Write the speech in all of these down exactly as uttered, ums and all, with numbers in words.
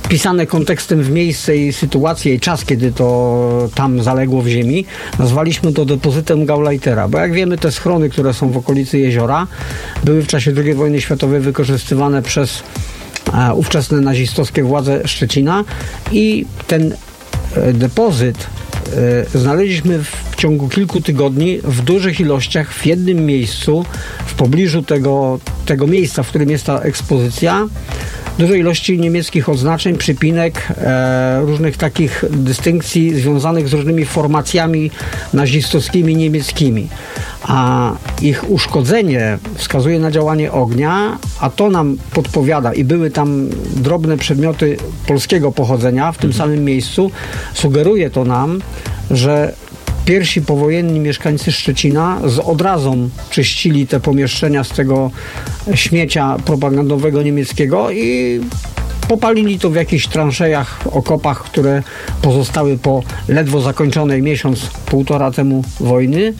wpisane kontekstem w miejsce i sytuację i czas, kiedy to tam zaległo w ziemi, nazwaliśmy to depozytem Gauleitera, bo jak wiemy, te schrony, które są w okolicy jeziora, były w czasie drugiej wojny światowej wykorzystywane przez e, ówczesne nazistowskie władze Szczecina i ten e, depozyt e, znaleźliśmy w, w ciągu kilku tygodni w dużych ilościach w jednym miejscu, w pobliżu tego, tego miejsca, w którym jest ta ekspozycja, dużej ilości niemieckich odznaczeń, przypinek, e, różnych takich dystynkcji związanych z różnymi formacjami nazistowskimi niemieckimi. A ich uszkodzenie wskazuje na działanie ognia, a to nam podpowiada, i były tam drobne przedmioty polskiego pochodzenia w tym samym miejscu, sugeruje to nam, że pierwsi powojenni mieszkańcy Szczecina z odrazą czyścili te pomieszczenia z tego śmiecia propagandowego niemieckiego i popalili to w jakichś transzejach, okopach, które pozostały po ledwo zakończonej miesiąc, półtora temu wojny,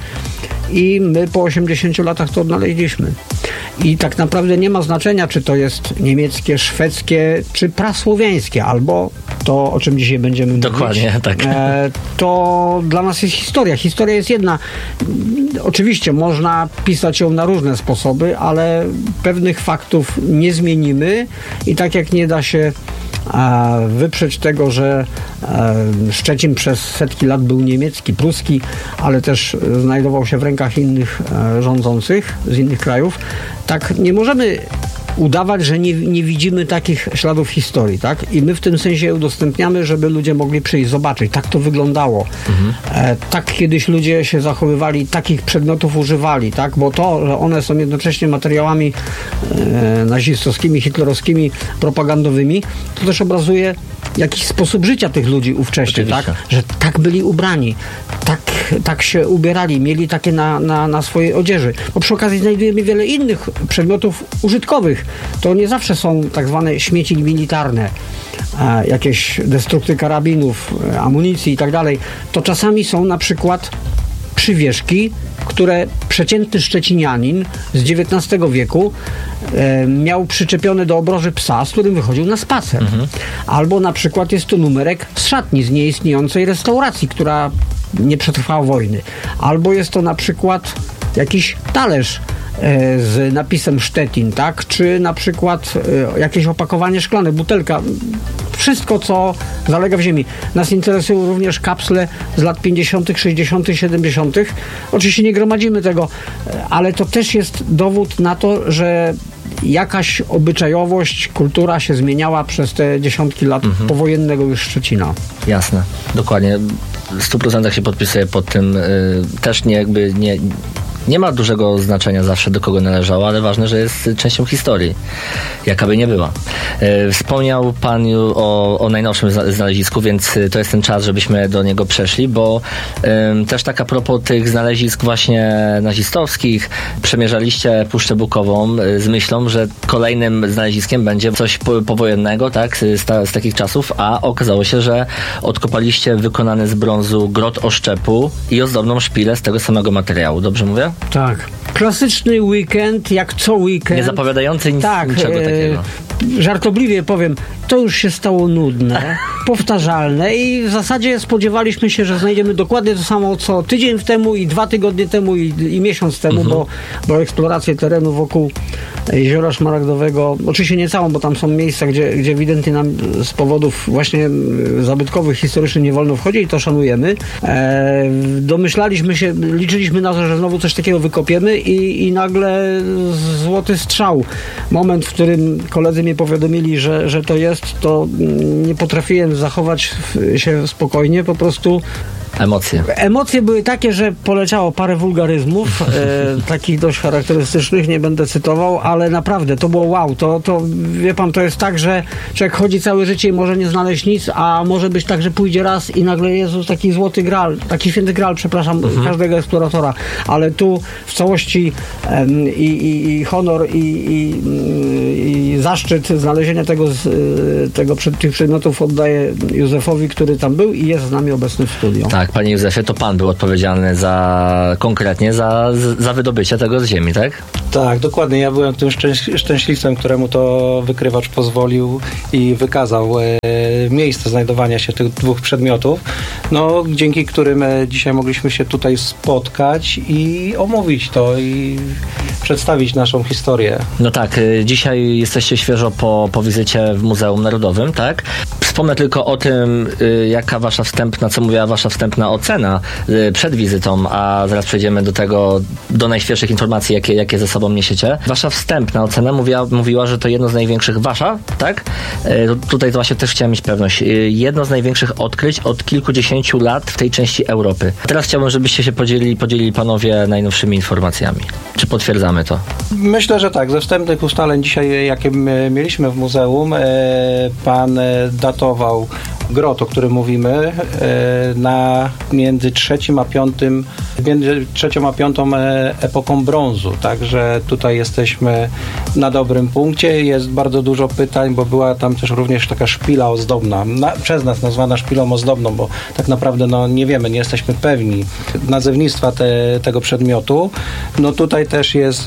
i my po osiemdziesięciu latach to odnaleźliśmy. I tak naprawdę nie ma znaczenia, czy to jest niemieckie, szwedzkie, czy prasłowiańskie, albo to, o czym dzisiaj będziemy Dokładnie, mówić. tak. E, to dla nas jest historia. Historia jest jedna. Oczywiście można pisać ją na różne sposoby, ale pewnych faktów nie zmienimy i tak jak nie da się e, wyprzeć tego, że e, Szczecin przez setki lat był niemiecki, pruski, ale też znajdował się w rękach innych e, rządzących z innych krajów, tak nie możemy udawać, że nie, nie widzimy takich śladów historii, tak? I my w tym sensie udostępniamy, żeby ludzie mogli przyjść, zobaczyć. Tak to wyglądało. Mhm. E, tak kiedyś ludzie się zachowywali, takich przedmiotów używali, tak? Bo to, że one są jednocześnie materiałami e, nazistowskimi, hitlerowskimi, propagandowymi, to też obrazuje jakiś sposób życia tych ludzi ówcześnie, tak? Że tak byli ubrani, tak, tak się ubierali, mieli takie na, na, na swojej odzieży. Bo przy okazji znajdujemy wiele innych przedmiotów użytkowych. To nie zawsze są tak zwane śmieci militarne, e, jakieś destrukty karabinów, e, amunicji i tak dalej. To czasami są na przykład przywieszki, które przeciętny szczecinianin z dziewiętnastego wieku e, miał przyczepione do obroży psa, z którym wychodził na spacer. Mhm. Albo na przykład jest to numerek z szatni, z nieistniejącej restauracji, która nie przetrwała wojny. Albo jest to na przykład jakiś talerz z napisem Szczecin, tak? Czy na przykład e, jakieś opakowanie szklane, butelka, wszystko, co zalega w ziemi. Nas interesują również kapsle z lat pięćdziesiątych, sześćdziesiątych, siedemdziesiątych. Oczywiście nie gromadzimy tego, ale to też jest dowód na to, że jakaś obyczajowość, kultura się zmieniała przez te dziesiątki lat mhm. powojennego już Szczecina. Jasne, dokładnie. W stu procentach się podpisuję pod tym. Yy, też nie jakby nie... Nie ma dużego znaczenia zawsze, do kogo należało, ale ważne, że jest częścią historii, jaka by nie była. E, wspomniał Pan o, o najnowszym znalezisku, więc to jest ten czas, żebyśmy do niego przeszli, bo e, też tak a propos tych znalezisk właśnie nazistowskich, przemierzaliście Puszczę Bukową e, z myślą, że kolejnym znaleziskiem będzie coś po, powojennego, tak, z, ta, z takich czasów, a okazało się, że odkopaliście wykonany z brązu grot oszczepu i ozdobną szpilę z tego samego materiału. Dobrze mówię? Tak. Klasyczny weekend, jak co weekend. Nie zapowiadający nic, tak, niczego e, takiego. Żartobliwie powiem, to już się stało nudne, powtarzalne i w zasadzie spodziewaliśmy się, że znajdziemy dokładnie to samo, co tydzień temu i dwa tygodnie temu i, i miesiąc temu, mhm. bo, bo eksplorację terenu wokół Jeziora Szmaragdowego, oczywiście nie całą, bo tam są miejsca, gdzie, gdzie ewidentnie nam z powodów właśnie zabytkowych, historycznych nie wolno wchodzić i to szanujemy. E, domyślaliśmy się, liczyliśmy na to, że znowu coś takiego wykopiemy i, i nagle złoty strzał. Moment, w którym koledzy mnie powiadomili, że, że to jest, to nie potrafiłem zachować się spokojnie, po prostu Emocje. Emocje były takie, że poleciało parę wulgaryzmów, e, takich dość charakterystycznych, nie będę cytował, ale naprawdę to było wow. To, to, wie pan, to jest tak, że człowiek chodzi całe życie i może nie znaleźć nic, a może być tak, że pójdzie raz i nagle Jezus, taki złoty gral, taki święty gral, przepraszam, mhm. każdego eksploratora, ale tu w całości em, i, i, i honor i, i, i zaszczyt znalezienia tego, tego, tych przedmiotów oddaję Józefowi, który tam był i jest z nami obecny w studiu. Tak. Panie Józefie, to pan był odpowiedzialny za, konkretnie za, za wydobycie tego z ziemi, tak? Tak, dokładnie. Ja byłem tym szczęś- szczęśliwcem, któremu to wykrywacz pozwolił i wykazał e, miejsce znajdowania się tych dwóch przedmiotów, no, dzięki którym e, dzisiaj mogliśmy się tutaj spotkać i omówić to i przedstawić naszą historię. No tak, y, dzisiaj jesteście świeżo po, po wizycie w Muzeum Narodowym, tak? Wspomnę tylko o tym, y, jaka wasza wstępna, co mówiła wasza wstępna ocena y, przed wizytą, a zaraz przejdziemy do tego, do najświeższych informacji, jakie, jakie ze sobą niesiecie. Wasza wstępna ocena mówiła, mówiła, że to jedno z największych, wasza, tak? Y, tutaj to właśnie też chciałem mieć pewność. Y, jedno z największych odkryć od kilkudziesięciu lat w tej części Europy. Teraz chciałbym, żebyście się podzielili, podzielili panowie najnowszymi informacjami. Czy potwierdzamy to? Myślę, że tak. Ze wstępnych ustaleń dzisiaj, jakie mieliśmy w muzeum, pan datował grot, o którym mówimy, na między trzecim a piątym, między trzecią a piątą epoką brązu. Także tutaj jesteśmy na dobrym punkcie. Jest bardzo dużo pytań, bo była tam też również taka szpila ozdobna, na, przez nas nazwana szpilą ozdobną, bo tak naprawdę no, nie wiemy, nie jesteśmy pewni nazewnictwa te, tego przedmiotu. No tutaj też jest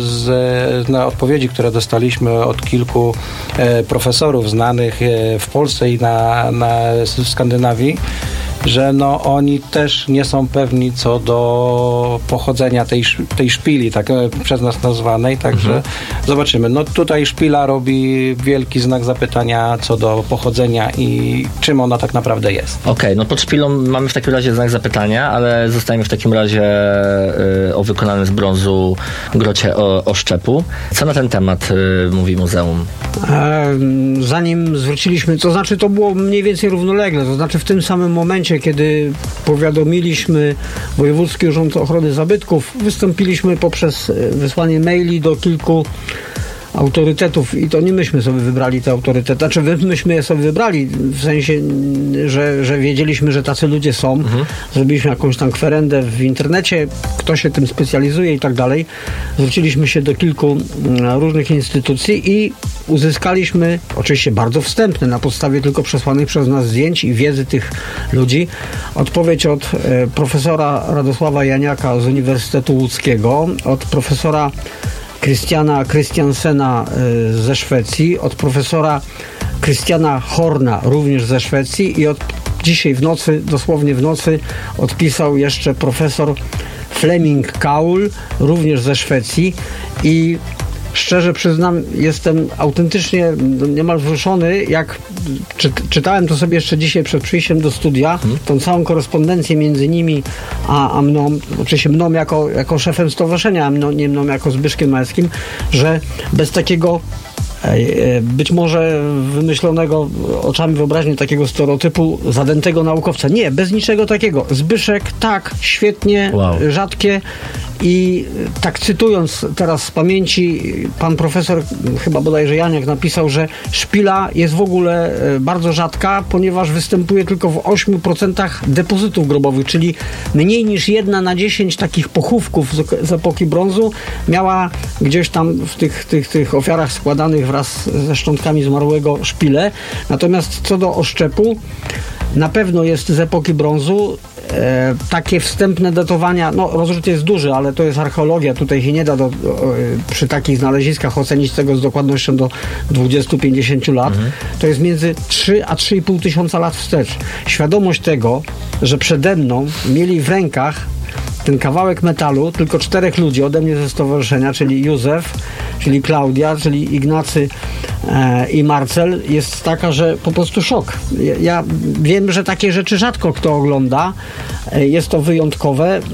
z, na odpowiedzi, które dostaliśmy od kilku e, profesorów znanych e, w Polsce i na, na w Skandynawii, że no oni też nie są pewni co do pochodzenia tej, tej szpili, tak przez nas nazwanej, także mhm. zobaczymy. No tutaj szpila robi wielki znak zapytania co do pochodzenia i czym ona tak naprawdę jest. Okej, okay, no pod szpilą mamy w takim razie znak zapytania, ale zostajemy w takim razie y, o wykonanym z brązu grocie o, oszczepu. Co na ten temat y, mówi muzeum? E, zanim zwróciliśmy, to znaczy to było mniej więcej równolegle, to znaczy w tym samym momencie, kiedy powiadomiliśmy Wojewódzki Urząd Ochrony Zabytków, wystąpiliśmy poprzez wysłanie maili do kilku autorytetów i to nie myśmy sobie wybrali te autorytety, znaczy myśmy je sobie wybrali w sensie, że, że wiedzieliśmy, że tacy ludzie są. Mhm. Zrobiliśmy jakąś tam kwerendę w internecie, kto się tym specjalizuje i tak dalej. Zwróciliśmy się do kilku różnych instytucji i uzyskaliśmy, oczywiście bardzo wstępne, na podstawie tylko przesłanych przez nas zdjęć i wiedzy tych ludzi, odpowiedź od e, profesora Radosława Janiaka z Uniwersytetu Łódzkiego, od profesora Christiana Christiansena ze Szwecji, od profesora Christiana Horna również ze Szwecji i od dzisiaj w nocy, dosłownie w nocy odpisał jeszcze profesor Fleming Kaul również ze Szwecji i szczerze przyznam, jestem autentycznie niemal wzruszony, jak czy, czytałem to sobie jeszcze dzisiaj przed przyjściem do studia, hmm. tą całą korespondencję między nimi a, a mną, oczywiście mną jako, jako szefem stowarzyszenia, a mną, nie mną jako Zbyszkiem Małeckim, że bez takiego być może wymyślonego oczami wyobraźni takiego stereotypu zadętego naukowca. Nie, bez niczego takiego. Zbyszek, tak, świetnie, wow. rzadkie i tak cytując teraz z pamięci, pan profesor, chyba bodajże Janiak napisał, że szpila jest w ogóle bardzo rzadka, ponieważ występuje tylko w ośmiu procentach depozytów grobowych, czyli mniej niż jedna na dziesięć takich pochówków z, z epoki brązu miała gdzieś tam w tych, tych, tych ofiarach składanych wraz ze szczątkami zmarłego szpilę. Natomiast co do oszczepu, na pewno jest z epoki brązu. E, takie wstępne datowania, no rozrzut jest duży, ale to jest archeologia, tutaj się nie da do, do, przy takich znaleziskach ocenić tego z dokładnością do dwudziestu do pięćdziesięciu lat. Mhm. To jest między trzy a trzy i pół tysiąca lat wstecz. Świadomość tego, że przede mną mieli w rękach ten kawałek metalu tylko czterech ludzi ode mnie ze stowarzyszenia, czyli Józef, czyli Klaudia, czyli Ignacy e, i Marcel, jest taka, że po prostu szok. Ja, ja wiem, że takie rzeczy rzadko kto ogląda. E, jest to wyjątkowe. E,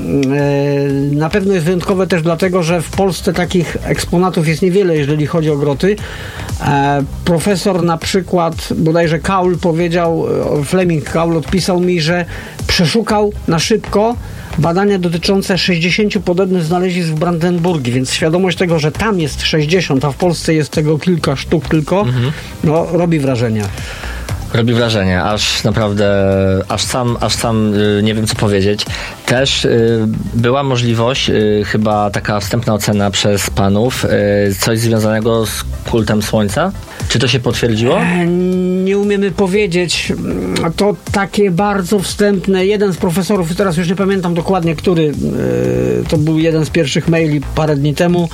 na pewno jest wyjątkowe też dlatego, że w Polsce takich eksponatów jest niewiele, jeżeli chodzi o groty. E, profesor na przykład, bodajże Kaul powiedział, Fleming Kaul odpisał mi, że przeszukał na szybko badania dotyczące sześćdziesięciu podobnych znalezisk w Brandenburgii, więc świadomość tego, że tam jest sześćdziesiąt, a w Polsce jest tego kilka sztuk tylko, mhm. no robi wrażenie. Robi wrażenie, aż naprawdę, aż sam, aż sam y, nie wiem co powiedzieć. Też y, była możliwość, y, chyba taka wstępna ocena przez panów, y, coś związanego z kultem Słońca? Czy to się potwierdziło? Nie umiemy powiedzieć. To takie bardzo wstępne. Jeden z profesorów, teraz już nie pamiętam dokładnie, który, to był jeden z pierwszych maili parę dni temu,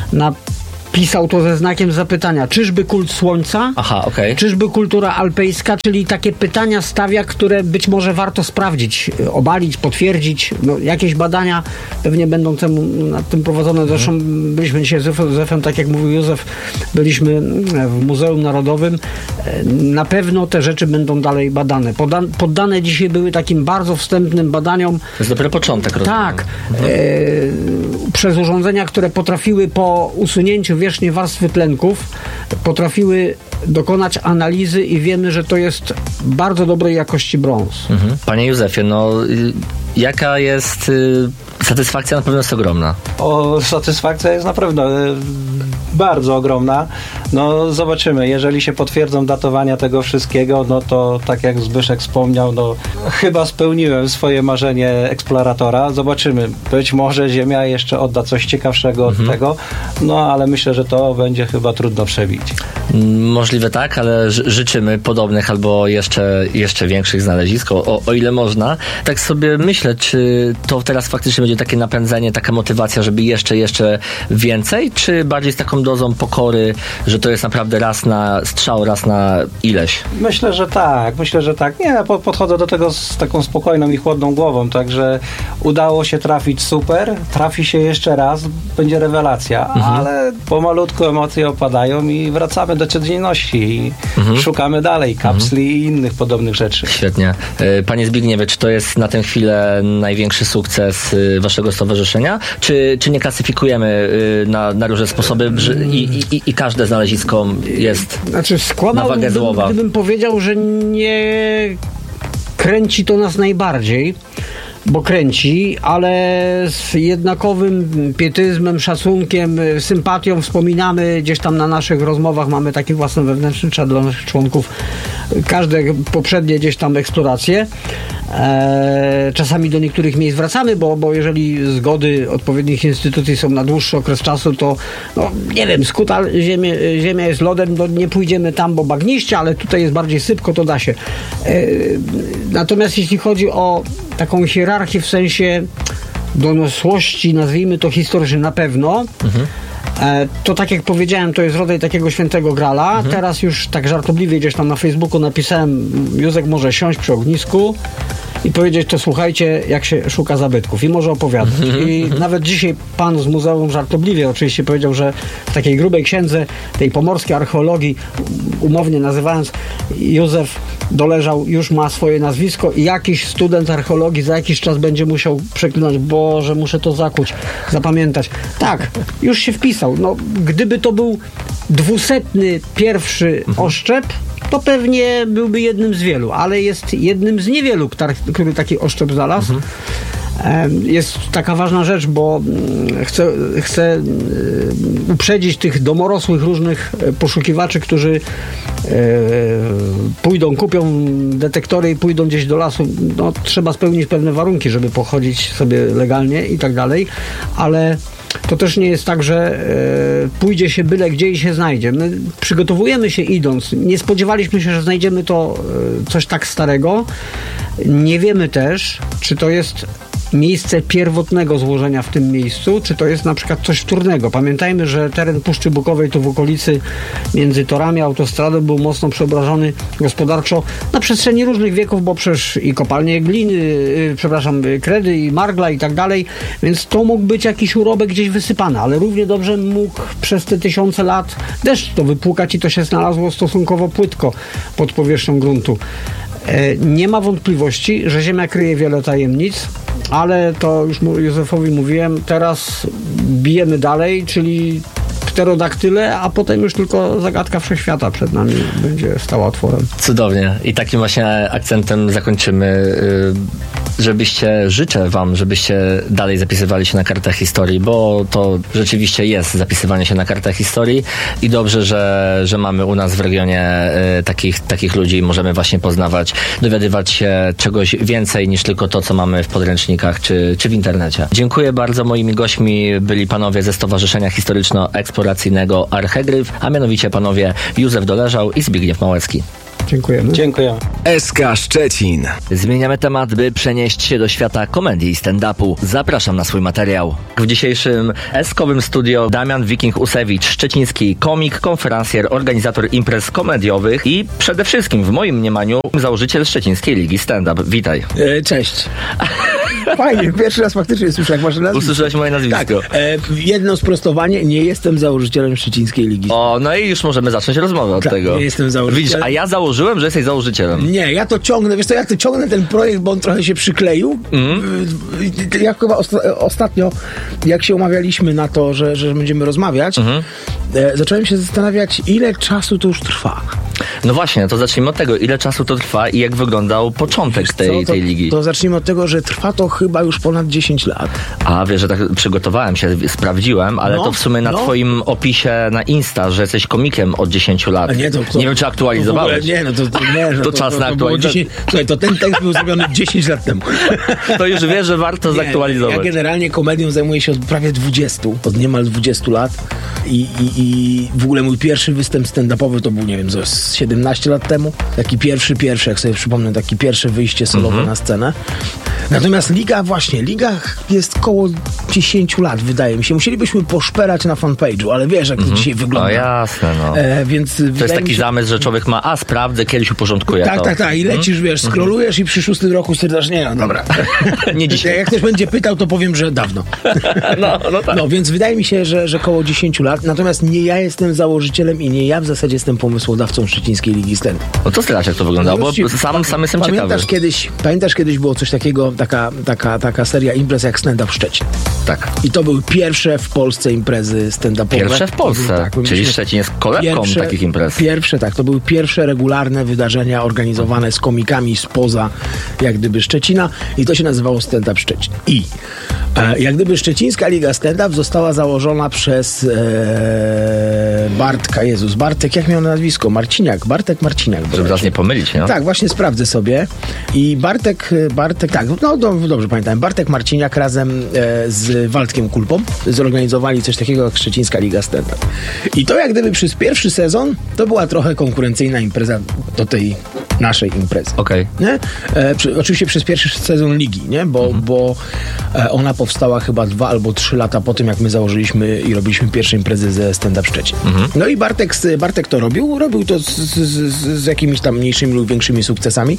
napisał to ze znakiem zapytania. Czyżby kult Słońca? Aha, okej. Okay. Czyżby kultura alpejska? Czyli takie pytania stawia, które być może warto sprawdzić, obalić, potwierdzić. No, jakieś badania pewnie będą temu, nad tym prowadzone. Zresztą byliśmy dzisiaj z Józefem, tak jak mówił Józef, byliśmy w Muzeum Narodowym. Na pewno te rzeczy będą dalej badane. Poda- poddane dzisiaj były takim bardzo wstępnym badaniom. To jest dopiero początek, rozumiem. Tak. E, przez urządzenia, które potrafiły po usunięciu wierzchniej warstwy tlenków, potrafiły dokonać analizy i wiemy, że to jest bardzo dobrej jakości brąz. Mhm. Panie Józefie, no y, jaka jest y, satysfakcja? Na pewno jest ogromna. O, satysfakcja jest naprawdę y, bardzo ogromna. No zobaczymy, jeżeli się potwierdzą datowania tego wszystkiego, no to tak jak Zbyszek wspomniał, no chyba spełniłem swoje marzenie eksploratora. Zobaczymy. Być może Ziemia jeszcze odda coś ciekawszego mhm. od tego, no ale myślę, że to będzie chyba trudno przebić. Możliwe tak, ale ży- życzymy podobnych albo jeszcze, jeszcze większych znalezisk, o, o ile można. Tak sobie myślę, czy to teraz faktycznie będzie takie napędzenie, taka motywacja, żeby jeszcze, jeszcze więcej, czy bardziej z taką dozą pokory, że to jest naprawdę raz na strzał, raz na ileś? Myślę, że tak. Myślę, że tak. Nie, podchodzę do tego z taką spokojną i chłodną głową, także udało się trafić super, trafi się jeszcze raz, będzie rewelacja, mhm. ale pomalutku emocje opadają i wracamy do codzienności i mhm. szukamy dalej kapsli mhm. i innych podobnych rzeczy. Świetnie. Panie Zbigniewie, czy to jest na tę chwilę największy sukces waszego stowarzyszenia? Czy, czy nie klasyfikujemy na, na różne sposoby i, i, i każde znalezisko jest znaczy, na wagę złowa? Gdybym powiedział, że nie kręci to nas najbardziej, bo kręci, ale z jednakowym pietyzmem, szacunkiem, sympatią wspominamy gdzieś tam na naszych rozmowach, mamy taki własny wewnętrzny czat dla naszych członków, każde poprzednie gdzieś tam eksploracje. Eee, czasami do niektórych miejsc wracamy, bo, bo jeżeli zgody odpowiednich instytucji są na dłuższy okres czasu, to no, nie wiem, skuta ziemia, ziemia jest lodem, no, nie pójdziemy tam, bo bagniście, ale tutaj jest bardziej sypko, to da się. Eee, natomiast jeśli chodzi o taką hierarchię w sensie doniosłości, nazwijmy to historycznie, na pewno, mhm. e, to tak jak powiedziałem, to jest rodzaj takiego świętego grala. Mhm. Teraz już tak żartobliwie gdzieś tam na Facebooku napisałem, Józek może siąść przy ognisku i powiedzieć, to słuchajcie, jak się szuka zabytków i może opowiadać. I nawet dzisiaj pan z muzeum żartobliwie oczywiście powiedział, że w takiej grubej księdze tej pomorskiej archeologii, umownie nazywając, Józef doleżał, już ma swoje nazwisko i jakiś student archeologii za jakiś czas będzie musiał przeklinać, Boże, muszę to zakuć, zapamiętać. Tak, już się wpisał. No, gdyby to był dwusetny pierwszy oszczep, to pewnie byłby jednym z wielu, ale jest jednym z niewielu, który taki oszczep znalazł. Mhm. Jest taka ważna rzecz, bo chcę, chcę uprzedzić tych domorosłych różnych poszukiwaczy, którzy pójdą, kupią detektory i pójdą gdzieś do lasu. No, trzeba spełnić pewne warunki, żeby pochodzić sobie legalnie i tak dalej, ale to też nie jest tak, że e, pójdzie się byle gdzie i się znajdzie. My przygotowujemy się idąc. Nie spodziewaliśmy się, że znajdziemy to e, coś tak starego. Nie wiemy też, czy to jest miejsce pierwotnego złożenia w tym miejscu, czy to jest na przykład coś wtórnego. Pamiętajmy, że teren Puszczy Bukowej tu w okolicy między torami autostrady był mocno przeobrażony gospodarczo na przestrzeni różnych wieków, bo przecież i kopalnie gliny, yy, przepraszam, kredy i margla i tak dalej, więc to mógł być jakiś urobek gdzieś wysypany, ale równie dobrze mógł przez te tysiące lat deszcz to wypłukać i to się znalazło stosunkowo płytko pod powierzchnią gruntu. Nie ma wątpliwości, że Ziemia kryje wiele tajemnic, ale to już Józefowi mówiłem, teraz bijemy dalej, czyli pterodaktyle, a potem już tylko zagadka wszechświata przed nami będzie stała otworem. Cudownie. I takim właśnie akcentem zakończymy żebyście, życzę wam, żebyście dalej zapisywali się na kartach historii, bo to rzeczywiście jest zapisywanie się na kartach historii i dobrze, że, że mamy u nas w regionie y, takich, takich ludzi i możemy właśnie poznawać, dowiadywać się czegoś więcej niż tylko to, co mamy w podręcznikach czy, czy w internecie. Dziękuję bardzo. Moimi gośćmi byli panowie ze Stowarzyszenia Historyczno-Eksploracyjnego Archegryf, a mianowicie panowie Józef Doleżał i Zbigniew Małecki. Dziękujemy. Dziękuję. S K Szczecin. Zmieniamy temat, by przenieść się do świata komedii i stand-upu. Zapraszam na swój materiał. W dzisiejszym eskowym studio Damian Wiking-Usewicz, szczeciński komik, konferencjer, organizator imprez komediowych i przede wszystkim w moim mniemaniu założyciel Szczecińskiej Ligi Stand-Up. Witaj. E, cześć. Fajnie, pierwszy raz faktycznie słyszę, jak masz nazwisko. Usłyszałeś moje nazwisko. Tak, e, jedno sprostowanie, nie jestem założycielem Szczecińskiej Ligi. O, no i już możemy zacząć rozmowę od Tak, tego. nie jestem założycielem. Widzisz, a ja założyłem, że jesteś założycielem. Nie, ja to ciągnę, wiesz co, ja to ciągnę ten projekt, bo on trochę się przykleił. Mm. Jak chyba osta- ostatnio, jak się umawialiśmy na to, że, że będziemy rozmawiać, mm-hmm. e, zacząłem się zastanawiać, ile czasu to już trwa. No właśnie, to zacznijmy od tego, ile czasu to trwa i jak wyglądał początek tej, Co, to, tej ligi. To zacznijmy od tego, że trwa to chyba już ponad dziesięć lat. A wiesz, że tak przygotowałem się, sprawdziłem, ale no, to w sumie na no. twoim opisie na Insta, że jesteś komikiem od dziesięciu lat. A nie, to, to, nie wiem, czy aktualizowałeś. To nie, no to, to, nie, no to, to czas to, na aktualizację. Słuchaj, to ten tekst był zrobiony dziesięć lat temu. To już wiesz, że warto nie, zaktualizować. Ja generalnie komedią zajmuję się od prawie dwudziestu, od niemal dwudziestu lat i, i, i w ogóle mój pierwszy występ stand-upowy to był, nie wiem, z siedemnaście lat temu. Taki pierwszy, pierwszy, jak sobie przypomnę, taki pierwsze wyjście solowe mm-hmm. na scenę. Natomiast liga, właśnie, liga jest koło dziesięciu lat, wydaje mi się. Musielibyśmy poszperać na fanpage'u, ale wiesz, jak to mm-hmm. dzisiaj wygląda. No jasne, no. E, więc to jest taki się... zamysł, że człowiek ma, a sprawdzę, kiedyś uporządkuję Tak, to. tak, tak. I lecisz, mm-hmm. wiesz, scrollujesz i przy szóstym roku stwierdzasz, nie, no dobra. Nie dzisiaj. Jak ktoś będzie pytał, to powiem, że dawno. no, no tak. No, więc wydaje mi się, że, że koło dziesięciu lat. Natomiast nie ja jestem założycielem i nie ja w zasadzie jestem pomysłodawcą Szczecińskiej Ligi Stand. No to strasznie jak to wyglądało, bo ci, sam, sam jestem pamiętasz ciekawy. Kiedyś, pamiętasz kiedyś było coś takiego, taka, taka, taka seria imprez jak Stand-Up Szczecin. Tak. I to były pierwsze w Polsce imprezy stand-upowe. Pierwsze w Polsce, tak, czyli Szczecin jest kolebką pierwsze, takich imprez. Pierwsze, tak. To były pierwsze regularne wydarzenia organizowane z komikami spoza jak gdyby Szczecina i to się nazywało Stand-Up Szczecin. I e, jak gdyby Szczecińska Liga Stand-Up została założona przez e, Bartka, Jezus, Bartek, jak miał nazwisko? Marciniak, Bartek Marciniak. Żeby nas nie pomylić, nie? Tak, właśnie sprawdzę sobie. I Bartek, Bartek, tak, no do, dobrze pamiętam, Bartek Marciniak razem e, z Waldkiem Kulpą zorganizowali coś takiego jak Szczecińska Liga Stand-Up. I to jak gdyby przez pierwszy sezon to była trochę konkurencyjna impreza do tej naszej imprezy. Okej. Nie? E, przy, oczywiście przez pierwszy sezon ligi, nie? Bo, mhm. bo e, ona powstała chyba dwa albo trzy lata po tym, jak my założyliśmy i robiliśmy pierwsze imprezy ze Stand-Up Szczecin. Mhm. No i Bartek, Bartek to robił, robił to z, z, z, z jakimiś tam mniejszymi lub większymi sukcesami.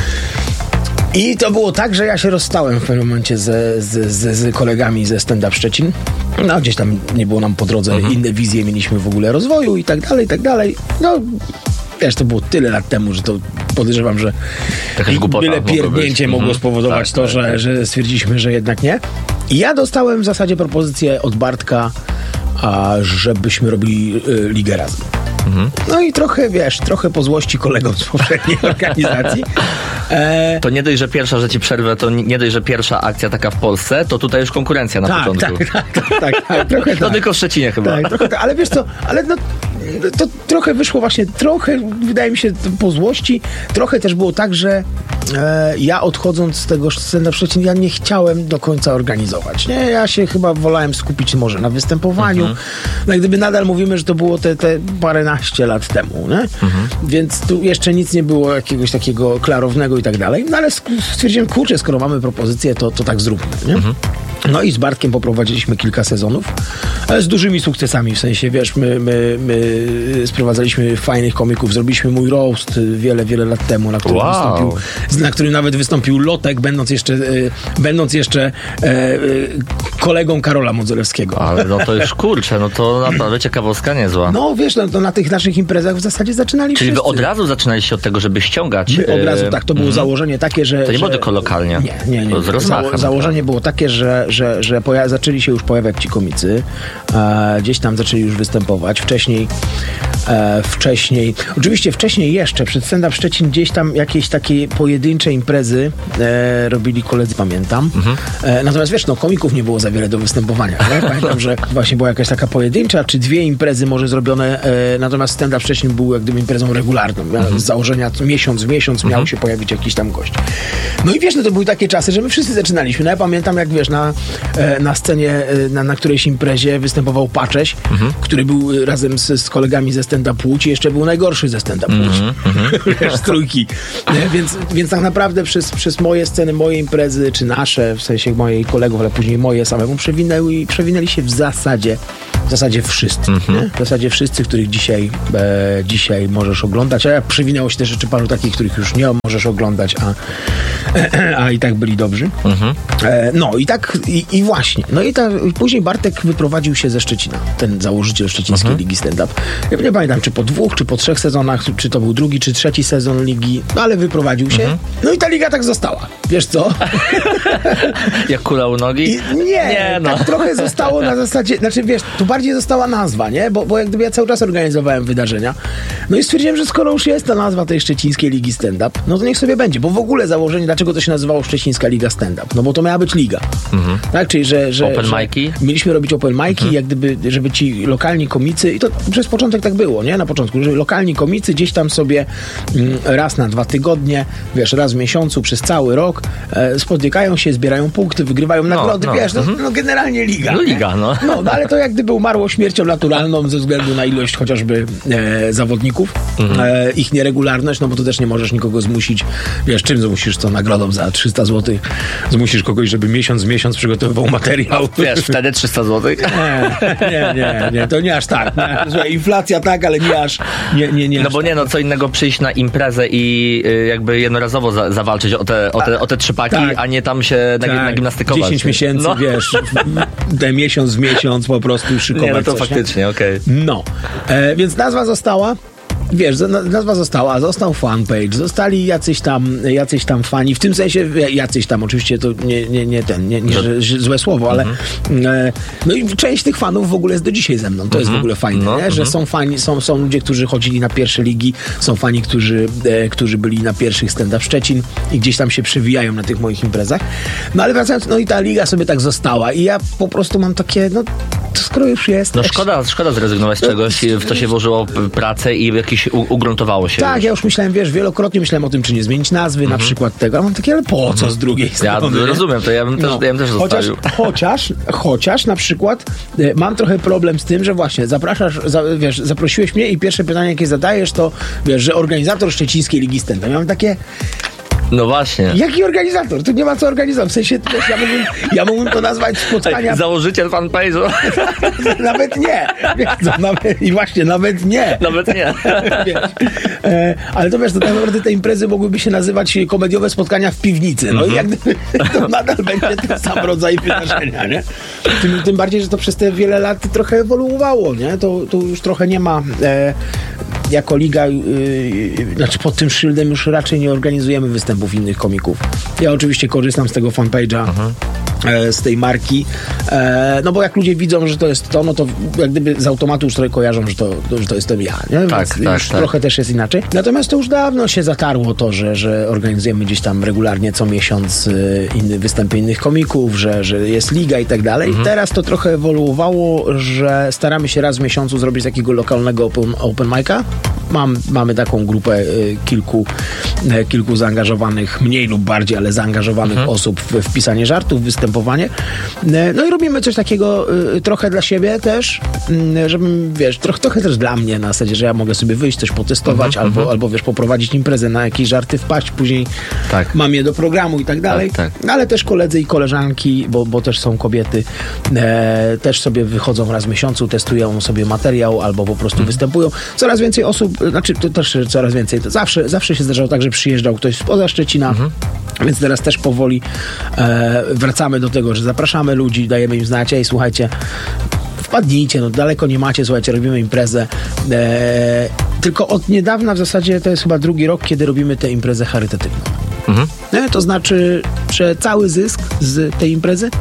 I to było tak, że ja się rozstałem w pewnym momencie z, z, z, z kolegami ze Stand-Up Szczecin. No gdzieś tam nie było nam po drodze, mhm. inne wizje mieliśmy w ogóle rozwoju i tak dalej, i tak dalej. No wiesz, to było tyle lat temu, że to podejrzewam, że byle pierdnięcie mogło mhm. spowodować tak, to, tak, że, tak. że stwierdziliśmy, że jednak nie. I ja dostałem w zasadzie propozycję od Bartka, a żebyśmy robili y, ligę razem. Mhm. No i trochę, wiesz, trochę po złości kolegom z poprzedniej organizacji. E... To nie dość, że pierwsza, że ci przerwę, to nie dość, że pierwsza akcja taka w Polsce, to tutaj już konkurencja na tak, początku. Tak, tak, tak, tak, tak trochę To tak. tylko w Szczecinie chyba. Tak, trochę tak, ale wiesz co, ale no, to trochę wyszło właśnie, trochę, wydaje mi się, po złości, trochę też było tak, że e, ja odchodząc z tego stand-up Szczecin, ja nie chciałem do końca organizować, nie? Ja się chyba wolałem skupić może na występowaniu, mhm. no gdyby nadal mówimy, że to było te, te paręnaście lat temu, nie? Mhm. Więc tu jeszcze nic nie było jakiegoś takiego klarownego i tak dalej, no ale stwierdziłem, kurczę, skoro mamy propozycję, to, to tak zróbmy, nie? Mhm. No i z Bartkiem poprowadziliśmy kilka sezonów z dużymi sukcesami, w sensie, wiesz, my, my, my sprowadzaliśmy fajnych komików, zrobiliśmy mój roast wiele, wiele lat temu, na którym, wow. wystąpił, na którym nawet wystąpił Lotek, będąc jeszcze, y, będąc jeszcze y, y, kolegą Karola Modzelewskiego. Ale no to już kurczę, no to naprawdę ciekawostka niezła. No wiesz, no, to na tych naszych imprezach w zasadzie zaczynali Czyli wszyscy. wy od razu zaczynaliście od tego, żeby ściągać? My od razu, tak, to było mm. założenie takie, że... To nie że, było tylko lokalnie? Nie, nie, nie. Z rozmachem, założenie tak. było takie, że, że, że poja- zaczęli się już pojawiać ci komicy, e, gdzieś tam zaczęli już występować. Wcześniej e, wcześniej. Oczywiście wcześniej jeszcze, przed Stand Up Szczecin gdzieś tam jakieś takie pojedyncze imprezy e, robili koledzy, pamiętam. Mhm. E, natomiast wiesz, no komików nie było za wiele do występowania. Nie? Pamiętam, że właśnie była jakaś taka pojedyncza, czy dwie imprezy może zrobione, e, natomiast Stand Up Szczecin był jak gdyby imprezą regularną. Mhm. Z założenia miesiąc w miesiąc mhm. miał się pojawić jakiś tam gość. No i wiesz, no to były takie czasy, że my wszyscy zaczynaliśmy. No ja pamiętam, jak wiesz, na, na scenie, na, na którejś imprezie występował Pacześ, mhm. który był razem z, z kolegami ze stand-up Łódź i jeszcze był najgorszy ze stand-up Łódź. Mhm. Wiesz, z trójki. Nie? Więc, więc tak naprawdę przez, przez moje sceny, moje imprezy, czy nasze, w sensie moich kolegów, ale później moje samemu przewinęły i przewinęli się w zasadzie w zasadzie wszyscy. Mhm. W zasadzie wszyscy, których dzisiaj, e, dzisiaj możesz oglądać, a jak przewinęło się też jeszcze paru takich, których już nie możesz oglądać, a, a i tak byli dobrzy. Mhm. E, no i tak, i, i właśnie. No i, ta, i później Bartek wyprowadził się ze Szczecina, ten założyciel Szczecińskiej mhm. Ligi Stand-Up. Ja nie pamiętam, czy po dwóch, czy po trzech sezonach, czy to był drugi, czy trzeci sezon Ligi, no ale wyprowadził się. Mhm. No i ta Liga tak została. Wiesz co? Jak kula u nogi? I, nie, nie no. Tak trochę zostało na zasadzie, znaczy wiesz, tu bardziej została nazwa, nie? Bo, bo jak gdyby ja cały czas organizowałem wydarzenia. No i stwierdziłem, że skoro już jest ta nazwa tej Szczecińskiej Ligi Stand-Up, no to niech sobie będzie, bo w ogóle założenie, dlaczego to się nazywało Szczecińska Liga Stand-Up? No bo to miała być liga. Mhm. Tak, czyli że, że, open że mic'i? Mieliśmy robić open mic'i, mhm. jak gdyby, żeby ci lokalni komicy, i to przez początek tak było, nie? Na początku, że lokalni komicy gdzieś tam sobie mm, raz na dwa tygodnie, wiesz, raz w miesiącu, przez cały rok e, spotykają się, zbierają punkty, wygrywają nagrody, no, no. wiesz, no, mhm. no generalnie liga. No liga, no. No, no ale to jak gdyby umarło śmiercią naturalną ze względu na ilość chociażby e, zawodników, mhm. e, ich nieregularność, no bo to też nie możesz nikogo zmusić, wiesz, czym zmusisz, co nagrodą za trzysta złotych, zmusisz kogoś, żeby miesiąc w miesiąc przygotowywał materiał. Wiesz, wtedy trzysta złotych? Nie, nie, nie, nie, to nie aż tak. Nie. Inflacja tak, ale nie aż, nie, nie, nie No bo tak. nie, no co innego przyjść na imprezę i y, jakby jednorazowo za, zawalczyć o te, o, te, o te trzy paki, tak. a nie tam się na, tak. na gimnastykować. dziesięć miesięcy, no. wiesz, te miesiąc w miesiąc po prostu szykować. Nie, no to coś, faktycznie, okej. Okay. No, e, więc nazwa została. Wiesz, nazwa została, został fanpage, zostali jacyś tam, jacyś tam fani, w tym sensie jacyś tam, oczywiście to nie, nie, nie ten, nie, nie że, że złe słowo, ale mm-hmm. e, no i część tych fanów w ogóle jest do dzisiaj ze mną, to mm-hmm. jest w ogóle fajne, no, nie? że mm-hmm. są fani, są, są ludzie, którzy chodzili na pierwsze ligi, są fani, którzy, e, którzy byli na pierwszych Stand Up Szczecin i gdzieś tam się przewijają na tych moich imprezach, no ale wracając, no i ta liga sobie tak została i ja po prostu mam takie, no to skoro już jest... No szkoda, szkoda zrezygnować z czegoś, w co się włożyło pracę i jakiś ugruntowało się. Tak, już. ja już myślałem, wiesz, wielokrotnie myślałem o tym, czy nie zmienić nazwy, mm-hmm. na przykład tego, a mam takie, ale po co z drugiej strony? Ja rozumiem, to ja bym też, no. ja bym też zostawił. Chociaż, chociaż, chociaż na przykład e, mam trochę problem z tym, że właśnie zapraszasz, za, wiesz, zaprosiłeś mnie i pierwsze pytanie, jakie zadajesz, to wiesz, że organizator Szczecińskiej Ligi Stand-Up. Ja mam takie... No właśnie. Jaki organizator? Tu nie ma co organizować. W sensie, wiesz, ja, mógłbym, ja mógłbym to nazwać spotkania... Tak, założyciel fanpage'u. Nawet nie. Wiesz, to nawet, I właśnie, nawet nie. Nawet nie. Wiesz, e, ale to wiesz, to tak naprawdę te imprezy mogłyby się nazywać komediowe spotkania w piwnicy. No mm-hmm. i jak gdyby to nadal będzie ten sam rodzaj wydarzenia, nie? Tym, tym bardziej, że to przez te wiele lat trochę ewoluowało, nie? To, to już trochę nie ma... E, jako liga, yy, znaczy pod tym szyldem już raczej nie organizujemy występów innych komików. Ja oczywiście korzystam z tego fanpage'a, e, z tej marki, e, no bo jak ludzie widzą, że to jest to, no to jak gdyby z automatu już trochę kojarzą, że to, że to jestem ja, nie? Tak, Więc tak, już tak. trochę też jest inaczej. Natomiast to już dawno się zatarło to, że, że organizujemy gdzieś tam regularnie co miesiąc y, inny, występy innych komików, że, że jest liga i tak dalej. Mhm. Teraz to trochę ewoluowało, że staramy się raz w miesiącu zrobić takiego lokalnego open, open mic'a. Mam, mamy taką grupę y, kilku, y, kilku zaangażowanych, mniej lub bardziej, ale zaangażowanych mhm. osób w, w pisanie żartów, występowanie. Y, no i robimy coś takiego y, trochę dla siebie też, y, żebym, wiesz, trochę, trochę też dla mnie na zasadzie, że ja mogę sobie wyjść, coś potestować, mhm, albo, albo, wiesz, poprowadzić imprezę, na jakieś żarty wpaść, później tak. mam je do programu i tak dalej. Tak, tak. Ale też koledzy i koleżanki, bo, bo też są kobiety, e, też sobie wychodzą raz w miesiącu, testują sobie materiał, albo po prostu mhm. występują. Coraz więcej osób, znaczy to też coraz więcej, to zawsze, zawsze się zdarzało tak, że przyjeżdżał ktoś spoza Szczecina, mhm. więc teraz też powoli e, wracamy do tego, że zapraszamy ludzi, dajemy im znać, ej, słuchajcie, wpadnijcie, no daleko nie macie, słuchajcie, robimy imprezę. E, tylko od niedawna w zasadzie to jest chyba drugi rok, kiedy robimy tę imprezę charytatywną. Mhm. E, to znaczy, że cały zysk z tej imprezy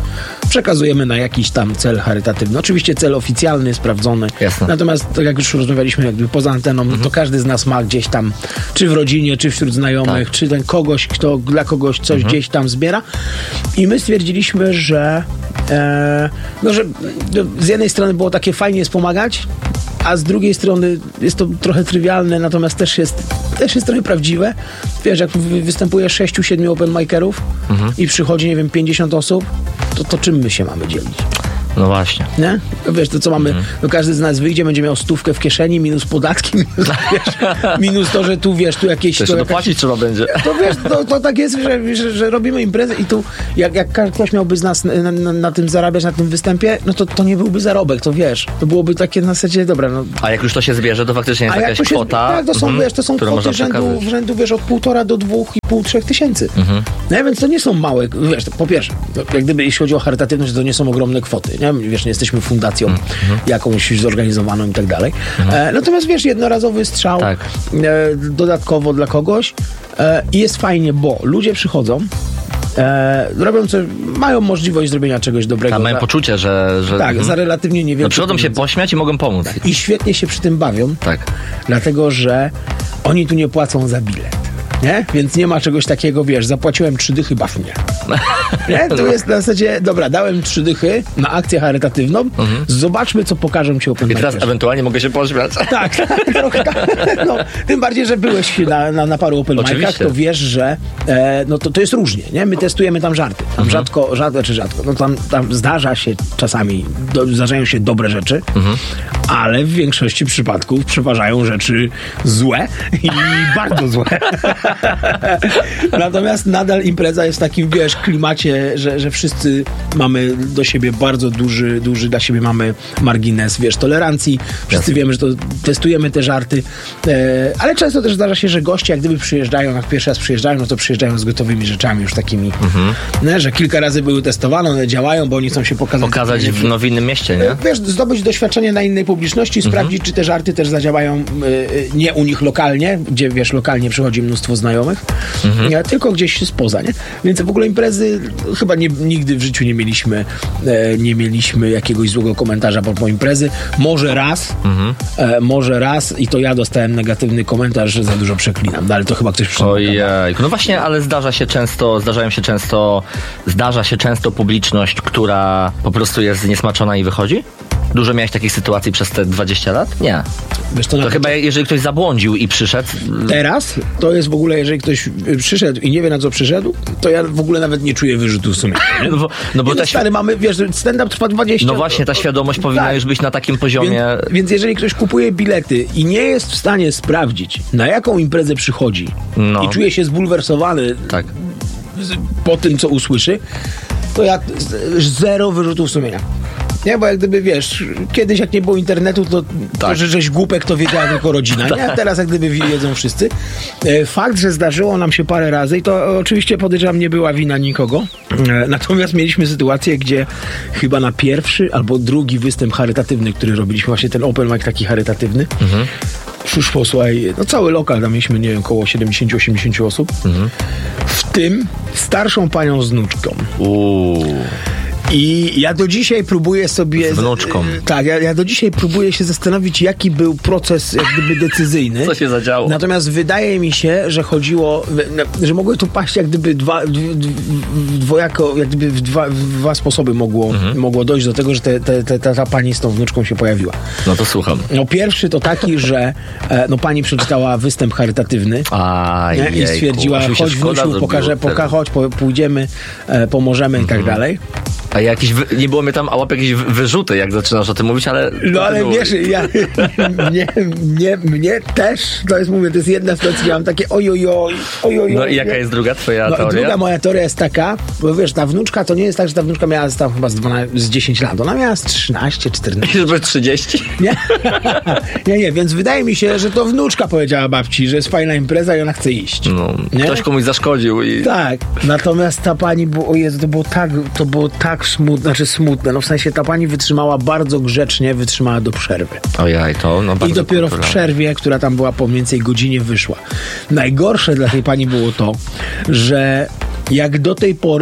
przekazujemy na jakiś tam cel charytatywny. Oczywiście cel oficjalny, sprawdzony. Jasne. Natomiast, tak jak już rozmawialiśmy jakby poza anteną, mhm. to każdy z nas ma gdzieś tam, czy w rodzinie, czy wśród znajomych, tak. czy ten kogoś, kto dla kogoś coś mhm. gdzieś tam zbiera. I my stwierdziliśmy, że e, no, że z jednej strony było takie fajnie jest pomagać, a z drugiej strony jest to trochę trywialne, natomiast też jest, też jest trochę prawdziwe. Wiesz, jak występuje sześciu, siedmiu open micerów mhm. i przychodzi, nie wiem, pięćdziesiąt osób, to, to czym my się mamy dzielić? No właśnie. Nie? No wiesz, to co mamy, mm. no każdy z nas wyjdzie, będzie miał stówkę w kieszeni, minus podatki, minus, wiesz, minus to, że tu wiesz, tu jakieś... To jeszcze dopłacić jakaś, trzeba będzie. To wiesz, to, to tak jest, że, że, że robimy imprezę i tu jak, jak ktoś miałby z nas na, na, na tym zarabiać, na tym występie, no to, to nie byłby zarobek, to wiesz, to byłoby takie na zasadzie, dobra, no... A jak już to się zbierze, to faktycznie jest jakaś kwota... Tak, to są, mm, wiesz, to są kwoty rzędu, rzędu, wiesz, od półtora do dwóch i pół, trzech tysięcy. Mm-hmm. No więc to nie są małe, wiesz, po pierwsze, jak gdyby jeśli chodzi o charytatywność, to nie są ogromne kwoty, nie? Wiesz, nie jesteśmy fundacją mm-hmm. jakąś zorganizowaną i tak dalej. Mm-hmm. E, natomiast wiesz, jednorazowy strzał tak. e, dodatkowo dla kogoś e, i jest fajnie, bo ludzie przychodzą, e, robią co, mają możliwość zrobienia czegoś dobrego. A mają za, poczucie, że... że tak, mm. za relatywnie niewiele. No przychodzą się pośmiać i mogą pomóc. Tak. I świetnie się przy tym bawią, tak. dlatego, że oni tu nie płacą za bilet. Nie? Więc nie ma czegoś takiego, wiesz, zapłaciłem trzy dychy, baw mnie. Nie? To jest na zasadzie, dobra, dałem trzy dychy na akcję charytatywną, mhm. zobaczmy, co pokażą ci open I teraz ewentualnie mogę się pośmiać. Tak, tak, trochę tak. No, tym bardziej, że byłeś na, na, na paru open micach, to wiesz, że e, no to, to jest różnie, nie? My testujemy tam żarty. Tam mhm. rzadko, rzadko czy rzadko, no tam, tam zdarza się czasami, do, zdarzają się dobre rzeczy, mhm. ale w większości przypadków przeważają rzeczy złe i bardzo złe. Natomiast nadal impreza jest w takim, wiesz, klimacie, że, że wszyscy mamy do siebie bardzo duży, duży dla siebie mamy margines, wiesz, tolerancji. Wszyscy wiemy, że to testujemy te żarty, e, ale często też zdarza się, że goście jak gdyby przyjeżdżają, jak pierwszy raz przyjeżdżają, no to przyjeżdżają z gotowymi rzeczami już takimi, mhm. nie, że kilka razy były testowane, one działają, bo oni chcą się pokazać. Pokazać w, no, w innym mieście, nie? Wiesz, zdobyć doświadczenie na innej publiczności, mhm. sprawdzić, czy te żarty też zadziałają e, nie u nich lokalnie, gdzie, wiesz, lokalnie przychodzi mnóstwo znajomych, mhm. nie, tylko gdzieś spoza, nie? Więc w ogóle imprezy chyba nie, nigdy w życiu nie mieliśmy e, nie mieliśmy jakiegoś złego komentarza po, po imprezy. Może raz, mhm. e, może raz i to ja dostałem negatywny komentarz, że za dużo przeklinam, no, ale to chyba ktoś przyszedł. Ojej, no właśnie, ale zdarza się często, zdarzają się często, zdarza się często publiczność, która po prostu jest zniesmaczona i wychodzi? Dużo miałeś takich sytuacji przez te dwadzieścia lat? Nie. Wiesz, to, to chyba jeżeli ktoś zabłądził i przyszedł... Teraz to jest w ogóle, jeżeli ktoś przyszedł i nie wie, na co przyszedł, to ja w ogóle nawet nie czuję wyrzutu sumienia. No bo, no bo ta stary, mamy, wiesz, stand-up trwa dwadzieścia lat. No właśnie, ta świadomość to, powinna tak. już być na takim poziomie... Więc, więc jeżeli ktoś kupuje bilety i nie jest w stanie sprawdzić, na jaką imprezę przychodzi no. i czuje się zbulwersowany tak. po tym, co usłyszy, to ja zero wyrzutów sumienia. Nie, bo jak gdyby, wiesz, kiedyś jak nie było internetu, to, tak. to że żeś głupek, to wiedziała tylko rodzina, nie? A teraz jak gdyby wiedzą wszyscy. Fakt, że zdarzyło nam się parę razy i to oczywiście podejrzewam nie była wina nikogo, natomiast mieliśmy sytuację, gdzie chyba na pierwszy albo drugi występ charytatywny, który robiliśmy, właśnie ten open mic taki charytatywny, mhm. przyszło, słuchaj, no cały lokal, tam mieliśmy, nie wiem, około siedemdziesiąt osiemdziesiąt osób, mhm. w tym starszą panią z wnuczką. Uuu. I ja do dzisiaj próbuję sobie... Z wnuczką. Tak, ja, ja do dzisiaj próbuję się zastanowić, jaki był proces jak gdyby decyzyjny. Co się zadziało? Natomiast wydaje mi się, że chodziło, że mogły tu paść jak gdyby dwa, dwojako, jak gdyby w dwa, w dwa sposoby mogło, mhm. mogło dojść do tego, że te, te, te, ta, ta pani z tą wnuczką się pojawiła. No to słucham. No pierwszy to taki, że no pani przeczytała występ charytatywny A, i stwierdziła, chodź wnusiu, pokażę, poka, chodź, pójdziemy, pomożemy mhm. i tak dalej. A jakieś, wy, nie było mnie tam, a łap jakieś wyrzuty, jak zaczynasz o tym mówić, ale... No ale było... wiesz, ja, mnie, mnie, mnie też, to jest, mówię, to jest jedna sytuacja, ja mam takie ojojoj, ojojoj. No i jaka jest druga twoja no, teoria? Druga moja teoria jest taka, bo wiesz, ta wnuczka to nie jest tak, że ta wnuczka miała tam chyba z, dwanaście, z dziesięć lat, ona miała z trzynaście, czternaście. Żeby trzydzieści? Nie? nie, nie, więc wydaje mi się, że to wnuczka powiedziała babci, że jest fajna impreza i ona chce iść. No, nie? Ktoś komuś zaszkodził i... Tak, natomiast ta pani, było, o Jezu, to było tak, to było tak smutne, znaczy smutne, no w sensie ta pani wytrzymała bardzo grzecznie, wytrzymała do przerwy. Ojej, to no bardzo I dopiero kulturalne. W przerwie, która tam była po mniej więcej godzinie, wyszła. Najgorsze dla tej pani było to, że jak do tej pory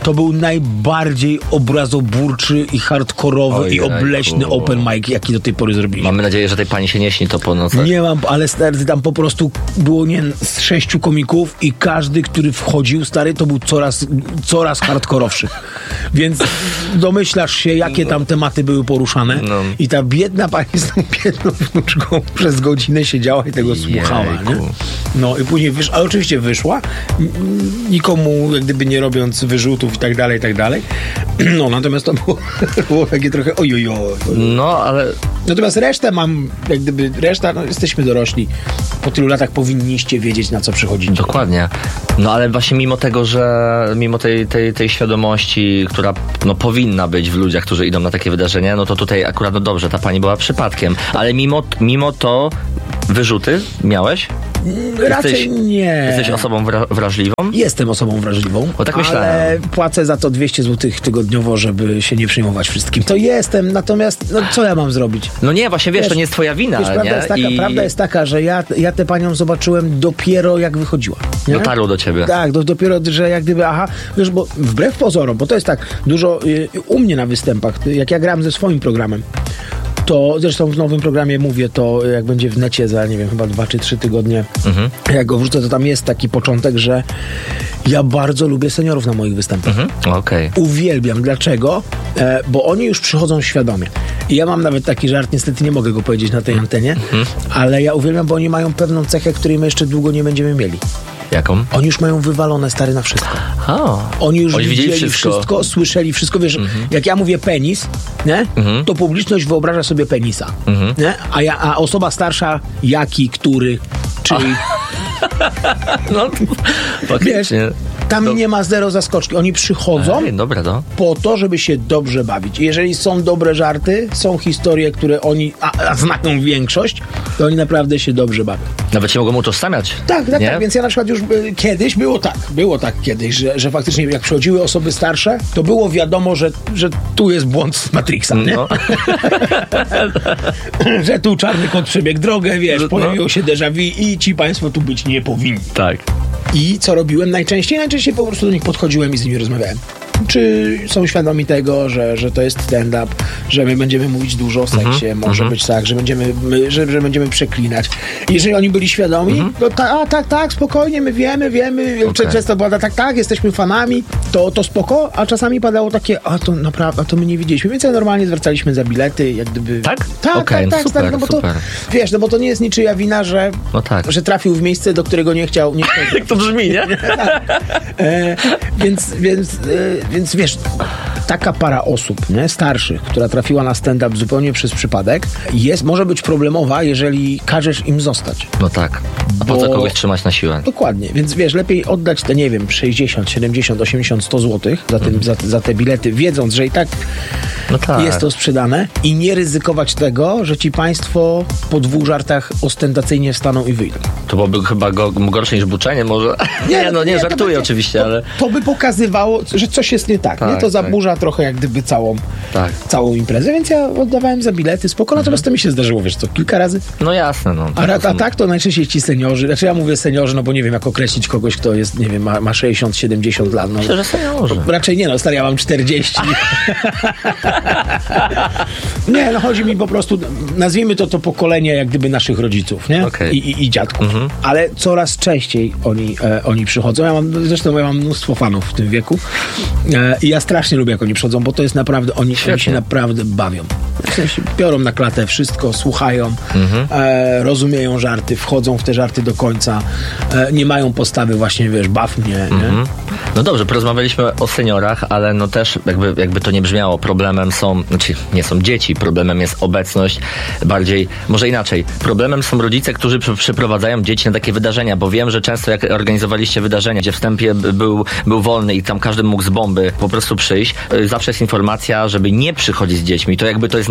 to był najbardziej obrazoburczy i hardkorowy Ojejku. i obleśny open mic, jaki do tej pory zrobiliśmy. Mamy nadzieję, że tej pani się nie śni to po nocach. Nie mam, ale stary, tam po prostu było nie z sześciu komików i każdy, który wchodził, stary, to był coraz, coraz hardkorowszy. Więc domyślasz się, jakie tam tematy były poruszane. No. I ta biedna pani z tą biedną wnuczką przez godzinę siedziała i tego słuchała. Nie? No i później wyszła, ale oczywiście wyszła, nikomu jak gdyby nie robiąc wyrzutów i tak dalej, i tak dalej. No, natomiast to było, było takie trochę ojojo. No, ale... Natomiast resztę mam, jak gdyby, reszta, no jesteśmy dorośli. Po tylu latach powinniście wiedzieć, na co przychodzicie. Dokładnie. No ale właśnie mimo tego, że mimo tej, tej, tej świadomości, która no, powinna być w ludziach, którzy idą na takie wydarzenia, no to tutaj akurat no dobrze, ta pani była przypadkiem. Ale mimo, mimo to wyrzuty miałeś? Raczej jesteś, nie. Jesteś osobą wra- wrażliwą? Jestem osobą wrażliwą, Bo tak myślałem. Ale płacę za to dwieście złotych tygodniowo, żeby się nie przejmować wszystkim. To jestem, natomiast no, co ja mam zrobić? No nie, właśnie wiesz, wiesz, to nie jest twoja wina. Wiesz, nie? prawda, jest taka, I... prawda jest taka, że ja, ja tę panią zobaczyłem dopiero jak wychodziła. Nie? Dotarło do ciebie. Tak, do, dopiero, że jak gdyby, aha, wiesz, bo wbrew pozorom, bo to jest tak, dużo y, u mnie na występach, jak ja gram ze swoim programem, to zresztą w nowym programie mówię to, jak będzie w necie za, nie wiem, chyba dwa czy trzy tygodnie, mhm. jak go wrzucę, to tam jest taki początek, że ja bardzo lubię seniorów na moich występach. Mhm. Okay. Uwielbiam. Dlaczego? E, bo oni już przychodzą świadomie. I ja mam nawet taki żart, niestety nie mogę go powiedzieć na tej antenie, mhm. ale ja uwielbiam, bo oni mają pewną cechę, której my jeszcze długo nie będziemy mieli. Jaką? Oni już mają wywalone, stary, na wszystko. Oh. Oni już Oni widzieli wszystko. wszystko, słyszeli wszystko. Wiesz, mhm. jak ja mówię penis, nie? Mhm. to publiczność wyobraża sobie penisa. Mhm. Nie? A, ja, a osoba starsza, jaki, który, czyli... No, wiesz, tam to... nie ma zero zaskoczki. Oni przychodzą Ej, dobra, no. po to, żeby się dobrze bawić. I jeżeli są dobre żarty, są historie, które oni, a, a znają większość, to oni naprawdę się dobrze bawią. Nawet się mogą utożsamiać. Tak, tak, nie? tak. Więc ja na przykład już y, kiedyś, było tak, było tak kiedyś, że, że faktycznie jak przychodziły osoby starsze, to było wiadomo, że, że tu jest błąd z Matrixa, nie? No. Że tu czarny kot przebiegł drogę, wiesz, no. pojawiło się déjà vu i ci państwo tu być nie powinni. Tak. I co robiłem najczęściej? Najczęściej po prostu do nich podchodziłem i z nimi rozmawiałem. Czy są świadomi tego, że, że to jest stand-up, że my będziemy mówić dużo o seksie, mm-hmm. może mm-hmm. być tak, że będziemy, my, że, że będziemy przeklinać. Jeżeli oni byli świadomi, mm-hmm. to ta, a, tak, tak, spokojnie, my wiemy, wiemy, okay. często pada tak, tak, jesteśmy fanami, to, to spoko, a czasami padało takie, a to naprawdę, a to my nie widzieliśmy, więc ja normalnie zwracaliśmy za bilety, jak gdyby... Tak? Tak, okay, tak, tak, super, tak, no bo super. to, wiesz, no bo to nie jest niczyja wina, że, no tak. że trafił w miejsce, do którego nie chciał. Nie chciał Jak to brzmi, nie? e, więc, więc, e, więc wiesz, taka para osób, nie, starszych, która trafiła na stand-up zupełnie przez przypadek, jest, może być problemowa, jeżeli każesz im zostać. No tak. A po co kogoś trzymać na siłę? Dokładnie. Więc wiesz, lepiej oddać te, nie wiem, sześćdziesiąt, siedemdziesiąt, osiemdziesiąt, sto złotych za, tym, za, za te bilety, wiedząc, że i tak, no tak jest to sprzedane i nie ryzykować tego, że ci państwo po dwóch żartach ostentacyjnie wstaną i wyjdą. To byłoby chyba go, gorsze niż buczenie może? Nie, nie no nie, nie żartuję to oczywiście, to, ale... To by pokazywało, że coś jest nie tak. tak nie? To zaburza tak. trochę jak gdyby całą, tak. całą imprezę, więc ja oddawałem za bilety spoko, natomiast mhm. to mi się zdarzyło, wiesz co, kilka razy. No jasne, no. A, a, a tak to najczęściej ci seniorzy, znaczy ja mówię seniorzy, no bo nie wiem jak określić kogoś, kto jest, nie wiem, ma, ma sześćdziesiąt, siedemdziesiąt lat. No. Myślę, że seniorzy. Raczej nie, no stary, ja mam czterdzieści. Nie, no chodzi mi po prostu, nazwijmy to to pokolenie jak gdyby naszych rodziców, nie? Okay. I, i, i dziadków. Mhm. Ale coraz częściej oni, e, oni przychodzą. Ja mam, zresztą ja mam mnóstwo fanów w tym wieku e, i ja strasznie lubię jak oni przychodzą, bo to jest naprawdę, oni, oni się naprawdę bawią. W sensie biorą na klatę wszystko, słuchają, mhm. e, rozumieją żarty, wchodzą w te żarty do końca, e, nie mają postawy właśnie, wiesz, baw mnie, mhm. nie? No dobrze, porozmawialiśmy o seniorach, ale no też jakby, jakby to nie brzmiało, problemem są, znaczy nie są dzieci, problemem jest obecność, bardziej, może inaczej, problemem są rodzice, którzy przy, przyprowadzają dzieci na takie wydarzenia, bo wiem, że często jak organizowaliście wydarzenia, gdzie wstępie był, był wolny i tam każdy mógł z bomby po prostu przyjść, zawsze jest informacja, żeby nie przychodzić z dziećmi, to jakby to jest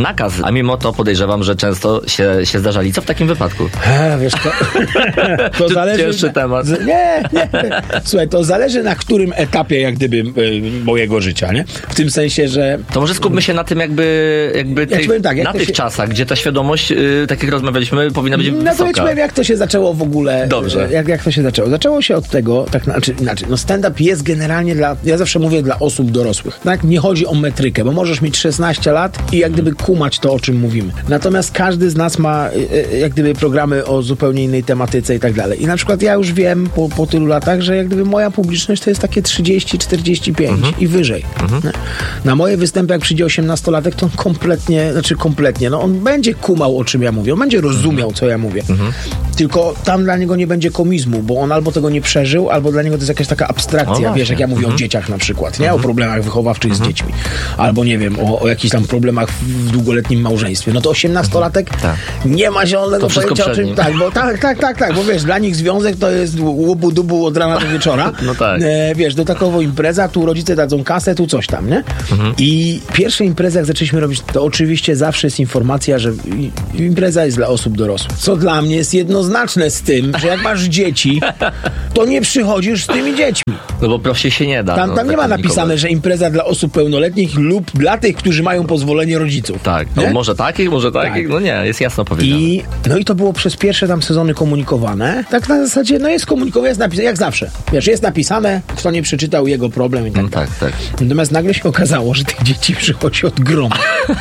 nakaz, a mimo to podejrzewam, że często się, się zdarzali. Co w takim wypadku? A, wiesz, to, to Czy zależy... cięższy na, temat. z, nie, nie. Słuchaj, to zależy na którym etapie jak gdyby y, mojego życia, nie? W tym sensie, że... To może skupmy się na tym jakby, jakby Ja tej, ci powiem tak, jak na to tych się- czasach, gdzie ta świadomość, y, tak jak rozmawialiśmy, powinna być No to ja ci wysoka. powiem, jak to się zaczęło w ogóle. Dobrze. Jak, jak to się zaczęło? Zaczęło się od tego, tak znaczy, znaczy no stand-up jest generalnie dla, ja zawsze mówię dla osób dorosłych. Tak? Nie chodzi o metrykę, bo możesz mieć szesnaście lat i jak gdyby kumać to, o czym mówimy. Natomiast każdy z nas ma e, jak gdyby programy o zupełnie innej tematyce i tak dalej. I na przykład ja już wiem po, po tylu latach, że jak gdyby moja publiczność to jest takie trzydzieści czterdzieści pięć Mhm. i wyżej. Nie? Na moje występy, jak przyjdzie osiemnastolatek, to on kompletnie, znaczy kompletnie, no on będzie kumał, o czym ja mówię, on będzie rozumiał, co ja mówię. Tylko tam dla niego nie będzie komizmu, bo on albo tego nie przeżył, albo dla niego to jest jakaś taka abstrakcja, O, wiesz, jak ja mówię o dzieciach na przykład, nie? O problemach wychowawczych z dziećmi. Albo nie wiem, o, o jakichś tam problemach w długoletnim małżeństwie. No to osiemnastolatek Tak. nie ma zielonego To wszystko pojęcia o przed czym... nim. Tak, bo tak, tak, tak, tak, bo wiesz, dla nich związek to jest łubu dubu od rana do wieczora. No tak. E, wiesz, do takowo impreza, tu rodzice dadzą kasę, tu coś tam, nie? I pierwsze imprezy, jak zaczęliśmy robić, to oczywiście zawsze jest informacja, że i- impreza jest dla osób dorosłych. Co dla mnie jest jednoznaczne z tym, że jak masz dzieci, to nie przychodzisz z tymi dziećmi. No bo prościej się nie da. Tam, no, tam nie ma zakomunikować. napisane, że impreza dla osób pełnoletnich lub dla tych, którzy mają pozwolenie rodziców. Tak, no Nie? może takich, może takich, Tak. no nie, jest jasno powiedziane. I, no i to było przez pierwsze tam sezony komunikowane. Tak na zasadzie, no jest komunikowane, jest napisane, jak zawsze. Wiesz, jest napisane, kto nie przeczytał, jego problem i tak No dalej. tak, tak. Natomiast nagle się okazało, że tych dzieci przychodzi od groma.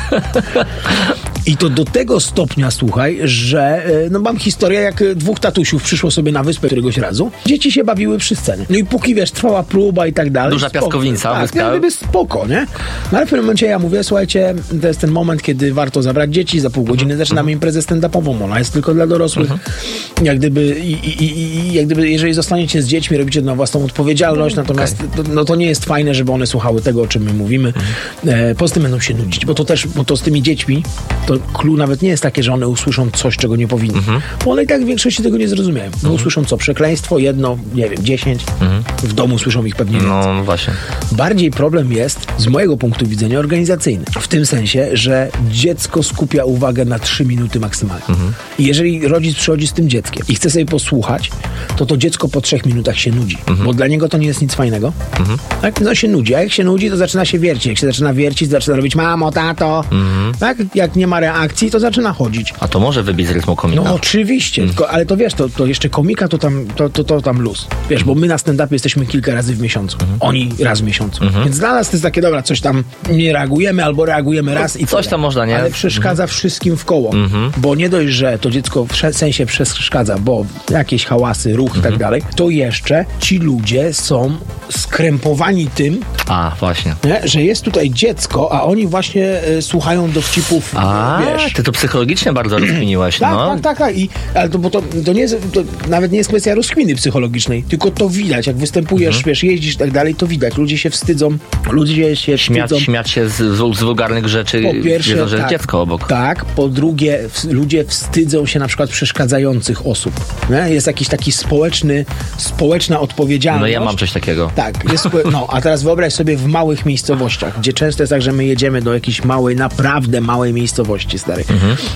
I to do tego stopnia, słuchaj, że e, no mam historię, jak e, dwóch tatusiów przyszło sobie na wyspę któregoś razu. Dzieci się bawiły przy scenie. No i póki, wiesz, trwała próba i tak dalej. Duża spoko. piaskownica, Tak, wyspia. jak gdyby spoko, nie? No ale w pewnym momencie ja mówię, słuchajcie, to jest ten moment, kiedy warto zabrać dzieci, za pół godziny zaczynamy imprezę stand-upową, ona jest tylko dla dorosłych. Jak gdyby, i, i, i, i jak gdyby, jeżeli zostaniecie z dziećmi, robicie na własną odpowiedzialność, natomiast to, no to nie jest fajne, żeby one słuchały tego, o czym my mówimy. E, poza tym będą się nudzić, bo to też, bo to z tymi dziećmi, to clue nawet nie jest takie, że one usłyszą coś, czego nie powinny. Bo one i tak w większości tego nie zrozumieją. No usłyszą co? Przekleństwo, jedno, nie wiem, dziesięć. W domu słyszą ich pewnie więcej. No właśnie. Bardziej problem jest, z mojego punktu widzenia, organizacyjny. W tym sensie, że dziecko skupia uwagę na trzy minuty maksymalnie. I jeżeli rodzic przychodzi z tym dzieckiem i chce sobie posłuchać, to to dziecko po trzech minutach się nudzi. Bo dla niego to nie jest nic fajnego. Tak? No się nudzi. A jak się nudzi, to zaczyna się wiercić. Jak się zaczyna wiercić, to zaczyna robić mamo, tato. Tak? Jak nie ma reakcji, to zaczyna chodzić. A to może wybić z rytmu komika. No oczywiście, tylko, ale to wiesz, to, to jeszcze komika to tam, to, to, to tam luz. Wiesz, bo my na stand-upie jesteśmy kilka razy w miesiącu. Oni raz w miesiącu. Więc dla nas to jest takie, dobra, coś tam nie reagujemy albo reagujemy raz i coś tyle. tam można, nie? Ale przeszkadza wszystkim w koło. Bo nie dość, że to dziecko w prze- sensie przeszkadza, bo jakieś hałasy, ruch i tak dalej, to jeszcze ci ludzie są skrępowani tym, A, właśnie. nie, że jest tutaj dziecko, a oni właśnie e, słuchają dowcipów, A, wiesz. ty to psychologicznie bardzo rozkminiłaś, Tak, no. tak, tak, tak. I, ale to, bo to, to, nie jest, to nawet nie jest kwestia rozkminy psychologicznej, tylko to widać, jak występujesz, wiesz, jeździsz i tak dalej, to widać. Ludzie się wstydzą, ludzie się Śmiać, wstydzą. śmiać się z, z wulgarnych rzeczy, Po pierwsze, wiedzą, że tak, jest dziecko obok. Tak, po drugie, w, ludzie wstydzą się na przykład przeszkadzających osób. Nie? Jest jakiś taki społeczny, społeczna odpowiedzialność. No ja mam coś takiego. Tak, jest, spo- no, a teraz wyobraź sobie w małych miejscowościach, gdzie często jest tak, że my jedziemy do jakiejś małej, naprawdę małej miejscowości, starej.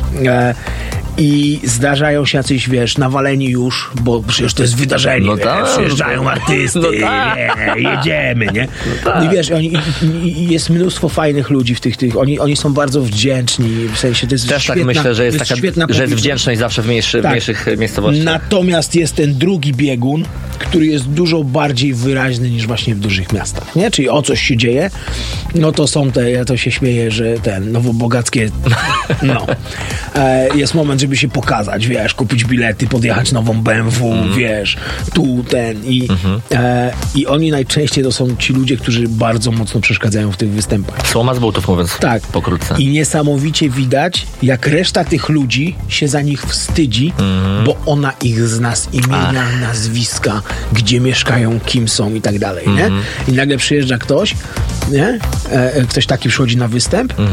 E, I zdarzają się jacyś, wiesz, nawaleni już, bo przecież to jest wydarzenie, No wiesz, tak. przyjeżdżają artysty, No tak. nie, jedziemy, nie? tak. I wiesz, oni, i, i jest mnóstwo fajnych ludzi w tych, tych oni, oni są bardzo wdzięczni, w sensie to jest Też świetna, tak myślę, że jest, taka, świetna że jest publiczność. wdzięczność zawsze w, mniejszy, w Tak. mniejszych miejscowościach. Natomiast jest ten drugi biegun, który jest dużo bardziej wyraźny niż właśnie w dużych miastach, nie? Czyli o coś się dzieje, no to są te, ja to się śmieję, że ten nowobogackie, no. E, jest moment, żeby się pokazać, wiesz, kupić bilety, podjechać nową B M W, Mhm. wiesz, tu, ten i, e, i oni najczęściej to są ci ludzie, którzy bardzo mocno przeszkadzają w tych występach. Słoma z butów, mówiąc Tak. pokrótce. I niesamowicie widać, jak reszta tych ludzi się za nich wstydzi, Mhm. bo ona ich zna z imienia, nazwiska, gdzie mieszkają, kim są i tak dalej, nie? Mhm. I nagle przyjeżdża ktoś, nie? E, e, ktoś taki przychodzi na występ Mhm.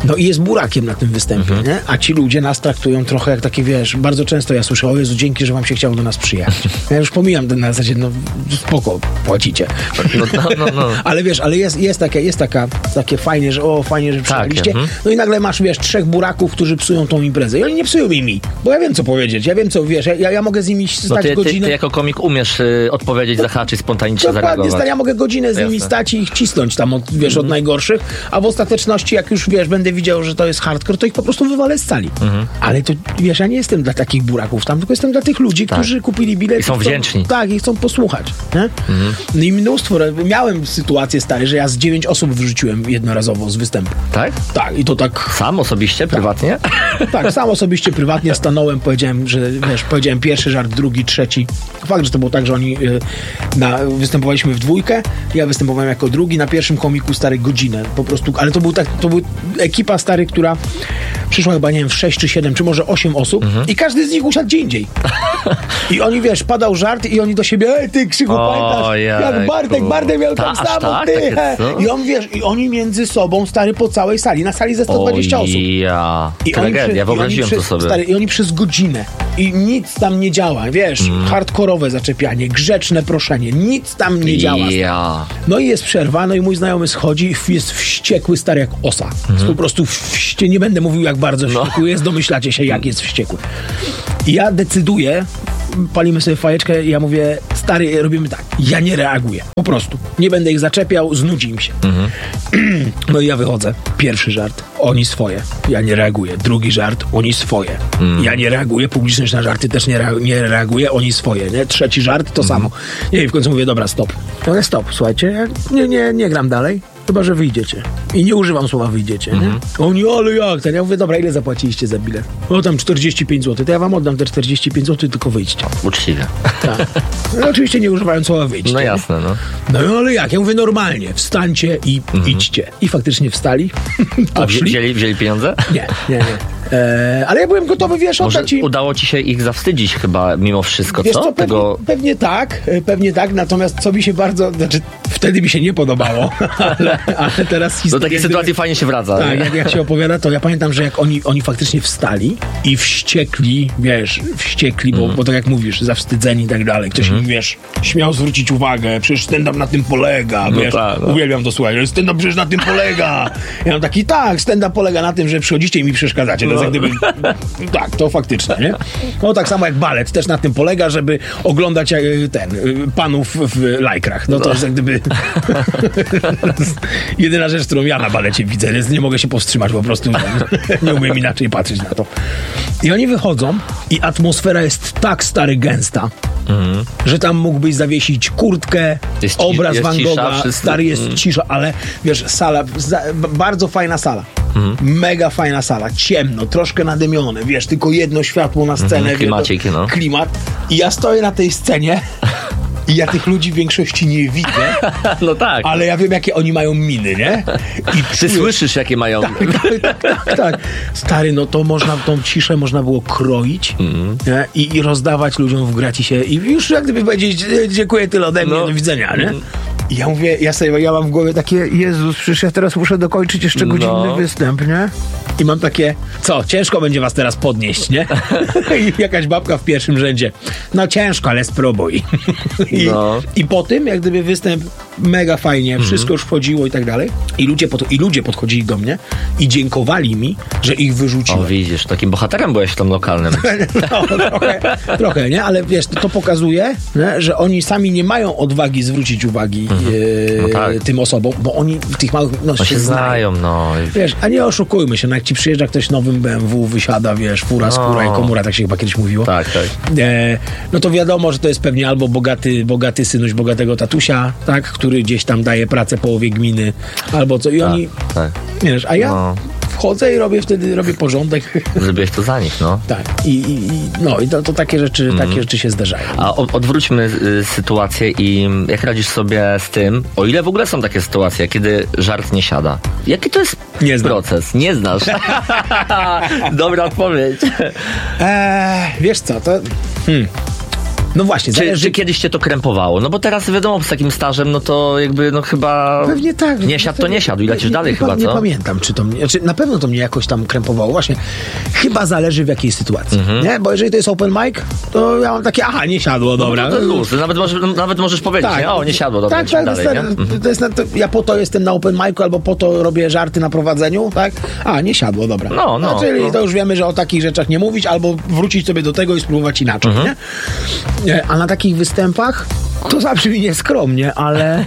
No i jest burakiem na tym występie, Mhm. nie? A ci ludzie nas traktują trochę jak takie, wiesz, bardzo często ja słyszę, o Jezu, dzięki, że wam się chciało do nas przyjechać. Ja już pomijam ten na zasadzie, no spoko, płacicie. No, no, no, no. Ale wiesz, ale jest, jest, takie, jest taka, takie fajnie, że o, fajnie, że przyjechaliście. mhm. No i nagle masz, wiesz, trzech buraków, którzy psują tą imprezę. I oni nie psują mi, bo ja wiem, co powiedzieć. Ja wiem, co, wiesz, ja, ja mogę z nimi No stać ty, ty, godzinę. ty jako komik umiesz y, odpowiedzieć, zahaczyć, spontanicznie Dokładnie, zareagować. stary, ja mogę godzinę z nimi Jasne. stać i ich cisnąć tam, od, wiesz, od najgorszych, a w ostateczności, jak już, wiesz, będę widział, że to jest hardcore, to ich po prostu wywalę z sali. Mhm. Ale to, wiesz, ja nie jestem dla takich buraków tam, tylko jestem dla tych ludzi, Tak. którzy kupili bilet I są chcą- wdzięczni. Tak, i chcą posłuchać, nie? No i mnóstwo, miałem sytuację, stary, że ja z dziewięć osób wyrzuciłem jednorazowo z występu. Tak? Tak, i to tak... Sam osobiście, prywatnie? Tak, sam osobiście, prywatnie stanąłem, powiedziałem, że wiesz, powiedziałem pierwszy żart, drugi, trzeci. Fakt, że to było tak, że oni y, na, występowaliśmy w dwójkę, ja występowałem jako drugi, na pierwszym komiku stary godzinę, po prostu, ale to był tak, to był ekipa stary, która przyszła chyba, nie wiem, w sześć czy siedem, czy może osiem osób Mhm. i każdy z nich usiadł gdzie indziej. I oni, wiesz, padał żart i oni do siebie, ej, ty Krzychu, O, pamiętasz, jak jejku. Bartek, Bartek miał Ta, tak aż samo, tak? ty, Takie he. co? I on, wiesz, i oni między sobą, stary, po całej sali, na sali ze sto dwadzieścia osób. Ja. I oni Tragedia, przy- wyobraziłem i oni to przez, sobie. Stary, i oni przez godzinę i nic tam nie działa, wiesz, Mm. hardkorowe zaczepianie, grzeczne proszenie, nic tam nie działa. Ja. No i jest przerwa, no i mój znajomy schodzi i jest wściekły, stary jak osa. Jest po prostu wście, nie będę mówił jak bardzo wściekły jest, domyślacie się jak jest wściekły. I ja decyduję, palimy sobie fajeczkę i ja mówię, stary, robimy tak, ja nie reaguję, po prostu. Nie będę ich zaczepiał, znudzi im się. No i ja wychodzę. Pierwszy żart, oni swoje. Ja nie reaguję. Drugi żart, oni swoje. Ja nie reaguję. Publiczność na żarty też nie, rea- nie reaguje, oni swoje. Nie? Trzeci żart, to samo. Nie, i w końcu mówię, dobra, stop. Ja mówię, stop, słuchajcie, ja nie, nie, nie gram dalej. Chyba, że wyjdziecie. I nie używam słowa wyjdziecie, nie? Oni, ale jak? Ten? Ja mówię, dobra, ile zapłaciliście za bilet? O, tam czterdzieści pięć złotych. To ja wam oddam te czterdzieści pięć złotych, tylko wyjdźcie. Uczciwie. Tak. No, oczywiście nie używając słowa wyjdźcie. No nie? jasne, no. No ale jak? Ja mówię normalnie, wstańcie i idźcie. I faktycznie wstali. A wzi- Poszli. wzięli, wzięli pieniądze? Nie, nie, nie. E, ale ja byłem gotowy, wiesz, Może oddać im. udało ci się ich zawstydzić chyba mimo wszystko, Wiesz co? co, pewnie, Tego... pewnie tak, e, pewnie tak, natomiast co mi się bardzo, znaczy wtedy mi się nie podobało, ale, ale teraz Do historia... takiej sytuacji fajnie się wraca. Tak, nie? jak, jak się opowiada, to ja pamiętam, że jak oni, oni faktycznie wstali i wściekli, wiesz, wściekli, bo, bo tak jak mówisz, zawstydzeni i tak dalej. Ktoś im, wiesz, śmiał zwrócić uwagę, przecież stand-up na tym polega, No wiesz, tak, no. uwielbiam to słuchać, że stand-up przecież na tym polega. Ja mam taki, tak, stand-up polega na tym, że przychodzicie i mi przeszkadzacie. To jest jak gdyby, tak, to faktycznie, nie? No tak samo jak balet też na tym polega, żeby oglądać e, ten, e, panów w lajkrach. No to jest jak gdyby jedyna rzecz, którą ja na balecie widzę, więc nie mogę się powstrzymać, po prostu nie umiem inaczej patrzeć na to. I oni wychodzą i atmosfera jest tak stary gęsta, mhm. że tam mógłbyś zawiesić kurtkę, Jest ci- obraz jest Van cisza, Gogha, wszyscy- stary jest mm. cisza, ale wiesz, sala, za, b- bardzo fajna sala. Mega fajna sala, ciemno, troszkę nadymione, wiesz, tylko jedno światło na scenę. wiesz, klimacik, to- no. Klimat. I ja stoję na tej scenie i ja tych ludzi w większości nie widzę, No tak. ale ja wiem, jakie oni mają miny, nie? I Ty czuję- słyszysz, jakie mają... tak, tak, tak. Stary, no to można, tą ciszę można było kroić nie? I, i rozdawać ludziom w gratisie i już jak gdyby powiedzieć, "Dzie- dziękuję, tyle ode mnie, No. do widzenia, nie? I ja mówię, ja sobie, ja mam w głowie takie, Jezus, przecież ja teraz muszę dokończyć jeszcze godzinny No. występ, nie? I mam takie, co, ciężko będzie was teraz podnieść, nie? I jakaś babka w pierwszym rzędzie, no ciężko, ale spróbuj. I, No. I po tym, jak gdyby występ mega fajnie, wszystko już wchodziło i tak dalej. I ludzie, pod, I ludzie podchodzili do mnie i dziękowali mi, że ich wyrzuciłem. O, widzisz, takim bohaterem byłeś w tym lokalnym. No, trochę, trochę, nie? Ale wiesz, to pokazuje, nie? Że oni sami nie mają odwagi zwrócić uwagi e, No tak. tym osobom, bo oni w tych małych no, No się znają, no. Wiesz, a nie oszukujmy się, no jak ci przyjeżdża ktoś nowym B M W, wysiada, wiesz, fura, skóra No. i komura, tak się chyba kiedyś mówiło. Tak, tak. E, no to wiadomo, że to jest pewnie albo bogaty, bogaty synuś bogatego tatusia, tak, który gdzieś tam daje pracę połowie gminy, albo co. I oni, tak. wiesz, a ja No. wchodzę i robię wtedy, robię porządek. Zrobiłeś to za nich, no. Tak. I, i, i no i to, to takie rzeczy, Mhm. takie rzeczy się zdarzają. A o- odwróćmy y, sytuację i jak radzisz sobie z tym, o ile w ogóle są takie sytuacje, kiedy żart nie siada? Jaki to jest Nie znam. proces? Nie znasz. Dobra odpowiedź. Eee, wiesz co, to... Hmm. No właśnie, Czy, zależy... czy kiedyś cię to krępowało? No bo teraz wiadomo, z takim stażem, no to jakby, no chyba... Pewnie tak. Nie siadł, to nie siadł i lecisz nie, dalej nie, chyba, nie, co? Nie pamiętam, czy to mnie... Znaczy, na pewno to mnie jakoś tam krępowało. Właśnie, chyba zależy w jakiej sytuacji, Mhm. nie? Bo jeżeli to jest open mic, to ja mam takie, aha, nie siadło, dobra. No to luz. Nawet, możesz, nawet możesz powiedzieć, nie? O, nie siadło, dobra, tak, lecimy tak, dalej, to, nie? jest, to jest, to, ja po to jestem na open micu, albo po to robię żarty na prowadzeniu, tak? A, nie siadło, dobra. No, no, czyli no. to już wiemy, że o takich rzeczach nie mówić, albo wrócić sobie do tego i spróbować inaczej, Mhm. nie? A na takich występach to zabrzmi nieskromnie, ale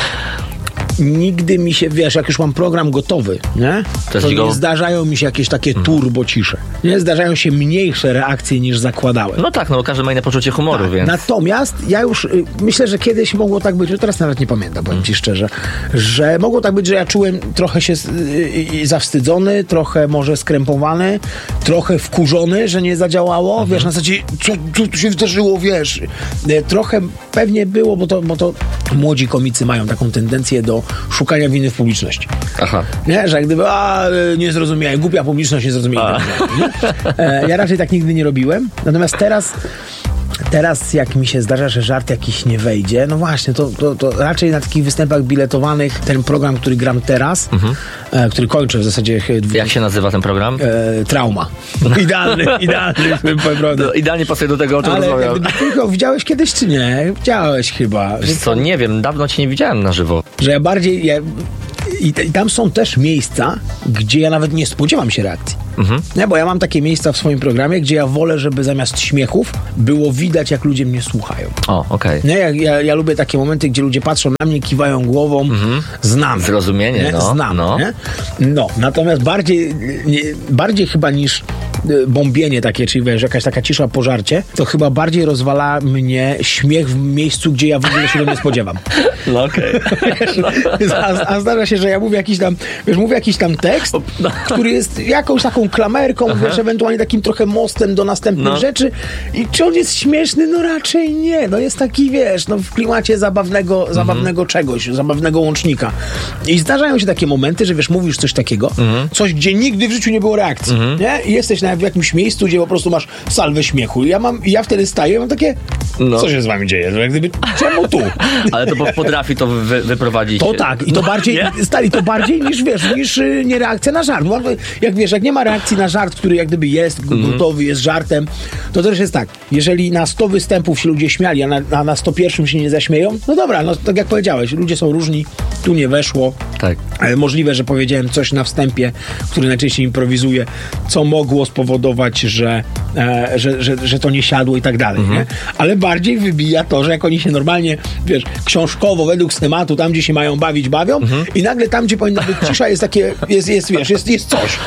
nigdy mi się, wiesz, jak już mam program gotowy, nie? To To jest nie go- zdarzają mi się jakieś takie turbo cisze. Nie? Zdarzają się mniejsze reakcje niż zakładałem. No tak, no każdy ma inne poczucie humoru, Tak, więc... natomiast ja już y, myślę, że kiedyś mogło tak być, że teraz nawet nie pamiętam, powiem ci szczerze, że mogło tak być, że ja czułem trochę się y, y, zawstydzony, trochę może skrępowany, trochę wkurzony, że nie zadziałało, Mhm. wiesz, na zasadzie, co, co tu się wydarzyło, wiesz. Y, trochę pewnie było, bo to, bo to młodzi komicy mają taką tendencję do szukania winy w publiczności. Aha. Nie, że jak gdyby, a y, nie zrozumiałem, głupia publiczność nie zrozumiała. E, ja raczej tak nigdy nie robiłem. Natomiast teraz Teraz jak mi się zdarza, że żart jakiś nie wejdzie, no właśnie, to, to, to raczej na takich występach biletowanych ten program, który gram teraz, Mhm. e, który kończę w zasadzie e, Jak się nazywa ten program? e, Trauma. Idealny, idealny program. No, idealnie pasuje do tego, o czym Ale jak rozmawiam. gdyby, tylko widziałeś kiedyś czy nie? Widziałeś chyba. Wiesz co, nie wiem, dawno cię nie widziałem na żywo. Że ja bardziej... Ja, i, I tam są też miejsca, gdzie ja nawet nie spodziewam się reakcji. Mhm. Nie, bo ja mam takie miejsca w swoim programie, gdzie ja wolę, żeby zamiast śmiechów było widać, jak ludzie mnie słuchają. O, okej. Nie, ja, ja, ja lubię takie momenty, gdzie ludzie patrzą na mnie, kiwają głową. Mhm. Znam. Zrozumienie, nie? no, Znam, no. Nie? No, natomiast bardziej, nie, bardziej chyba niż y, bombienie takie, czyli wiesz, jakaś taka cisza po żarcie, to chyba bardziej rozwala mnie śmiech w miejscu, gdzie ja w ogóle się go nie spodziewam. No okej. A, a zdarza się, że ja mówię jakiś tam, wiesz, mówię jakiś tam tekst, który jest jakąś taką klamerką, wiesz, ewentualnie takim trochę mostem do następnych No. rzeczy. I czy on jest śmieszny? No raczej nie. No jest taki, wiesz, no w klimacie zabawnego, Mhm. zabawnego czegoś, zabawnego łącznika. I zdarzają się takie momenty, że wiesz, mówisz coś takiego, Mhm. coś, gdzie nigdy w życiu nie było reakcji, nie? I jesteś na, w jakimś miejscu, gdzie po prostu masz salwę śmiechu. I ja mam, i ja wtedy staję i mam takie, No. co się z wami dzieje? No, jak gdyby, czemu tu? Ale to po- potrafi to wy, wyprowadzić. To tak, i to No, bardziej, nie? stali to bardziej niż, wiesz, niż y, nie reakcja na żart. Bo jak wiesz, jak nie ma reakcji na żart, który jak gdyby jest Mhm. gotowy, jest żartem, to też jest tak, jeżeli na sto występów się ludzie śmiali, a na, a na sto pierwszym się nie zaśmieją, no dobra, no tak jak powiedziałeś, ludzie są różni, tu nie weszło. Tak. Ale możliwe, że powiedziałem coś na wstępie, który najczęściej improwizuje, co mogło spowodować, że, e, że, że, że to nie siadło i tak dalej, Mhm. nie? Ale bardziej wybija to, że jak oni się normalnie, wiesz, książkowo, według schematu, tam gdzie się mają bawić, bawią Mhm. i nagle tam, gdzie powinna być cisza, jest takie, jest, jest wiesz, jest, jest coś.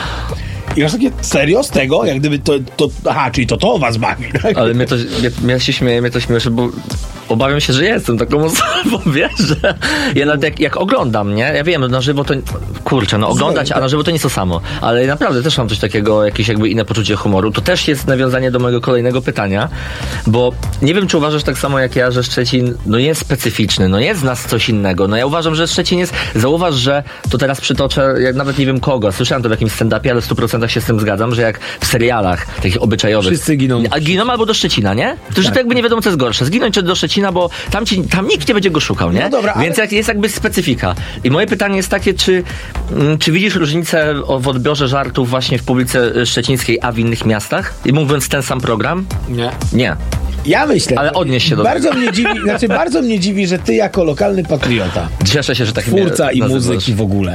I masz takie, serio z tego? Jak gdyby to, to aha, czyli to to was bawi, tak? Ale mnie to, mnie, mnie się śmieje, mnie to śmieszy, bo obawiam się, że jestem taką osobą, wiesz, że ja nawet jak, jak oglądam, nie? Ja wiem, na żywo to, kurczę, no oglądać, a na żywo to nie to samo, ale naprawdę też mam coś takiego, jakieś jakby inne poczucie humoru. To też jest nawiązanie do mojego kolejnego pytania, bo nie wiem, czy uważasz tak samo jak ja, że Szczecin, no jest specyficzny, no jest z nas coś innego. No ja uważam, że Szczecin jest, zauważ, że to teraz przytoczę, jak nawet nie wiem kogo, słyszałem to w jakimś stand-upie, ale w stu procentach się z tym zgadzam, że jak w serialach takich obyczajowych. Wszyscy giną. A giną albo do Szczecina, nie? To, że Tak. to jakby nie wiadomo, co jest gorsze. Zginąć czy do Szczecina, bo tam, ci, tam nikt nie będzie go szukał, nie? No dobra, Więc ale- jak, jest jakby specyfika. I moje pytanie jest takie, czy, mm, czy widzisz różnicę o- w odbiorze żartów właśnie w publice y, szczecińskiej, a w innych miastach? I mówiąc ten sam program? Nie. Nie. Ja myślę. Ale odnieś się do bardzo tego. mnie dziwi, znaczy bardzo mnie dziwi, że ty jako lokalny patriota, Cieszę się, że tak twórca mnie i nazywasz. muzyki w ogóle,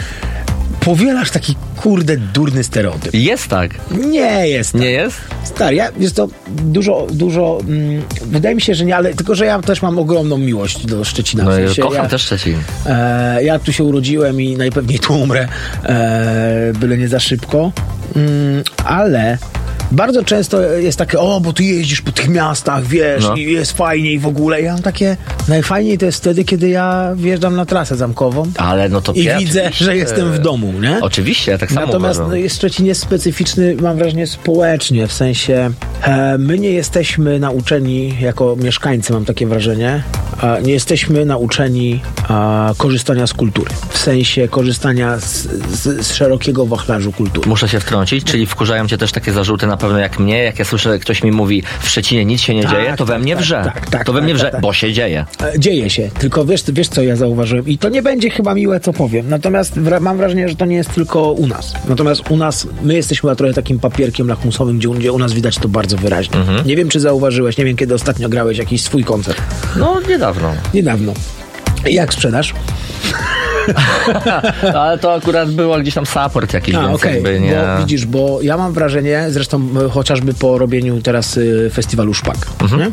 powielasz taki kurde durny stereotyp. Jest tak. Nie jest. Nie jest? Stary, ja, jest to dużo, dużo, mm, wydaje mi się, że nie, ale tylko, że ja też mam ogromną miłość do Szczecina. No W ja sensie kocham ja, też Szczecin. e, ja tu się urodziłem i najpewniej tu umrę, e, byle nie za szybko, mm, ale bardzo często jest takie, o, bo ty jeździsz po tych miastach, wiesz, No. i jest fajniej w ogóle. Ja mam takie, najfajniej to jest wtedy, kiedy ja wjeżdżam na trasę zamkową Ale no to i ja widzę, oczywiście- że jestem w domu, nie? Oczywiście, ja tak samo Natomiast uważam. no, jest Szczecin jest specyficzny, mam wrażenie, społecznie, w sensie e, my nie jesteśmy nauczeni, jako mieszkańcy mam takie wrażenie, e, nie jesteśmy nauczeni e, korzystania z kultury, w sensie korzystania z, z, z szerokiego wachlarzu kultury. Muszę się wtrącić, czyli wkurzają cię też takie zarzuty na pewno jak mnie, jak ja słyszę, ktoś mi mówi w Szczecinie nic się nie Tak, dzieje, to we tak, mnie tak, wrze. tak, tak, to we tak, mnie wrze, tak, tak. bo się dzieje. E, Dzieje się, tylko wiesz, wiesz co ja zauważyłem i to nie będzie chyba miłe, co powiem, natomiast wra- mam wrażenie, że to nie jest tylko u nas. Natomiast u nas, my jesteśmy trochę takim papierkiem lakmusowym, gdzie, gdzie u nas widać to bardzo wyraźnie. Mhm. Nie wiem, czy zauważyłeś, nie wiem, kiedy ostatnio grałeś jakiś swój koncert. No, niedawno. Niedawno. Jak sprzedaż? Ale to akurat było gdzieś tam support jakiś, A, więc okej, jakby nie... bo widzisz, bo ja mam wrażenie, zresztą e, chociażby po robieniu teraz y, festiwalu Szpak, nie?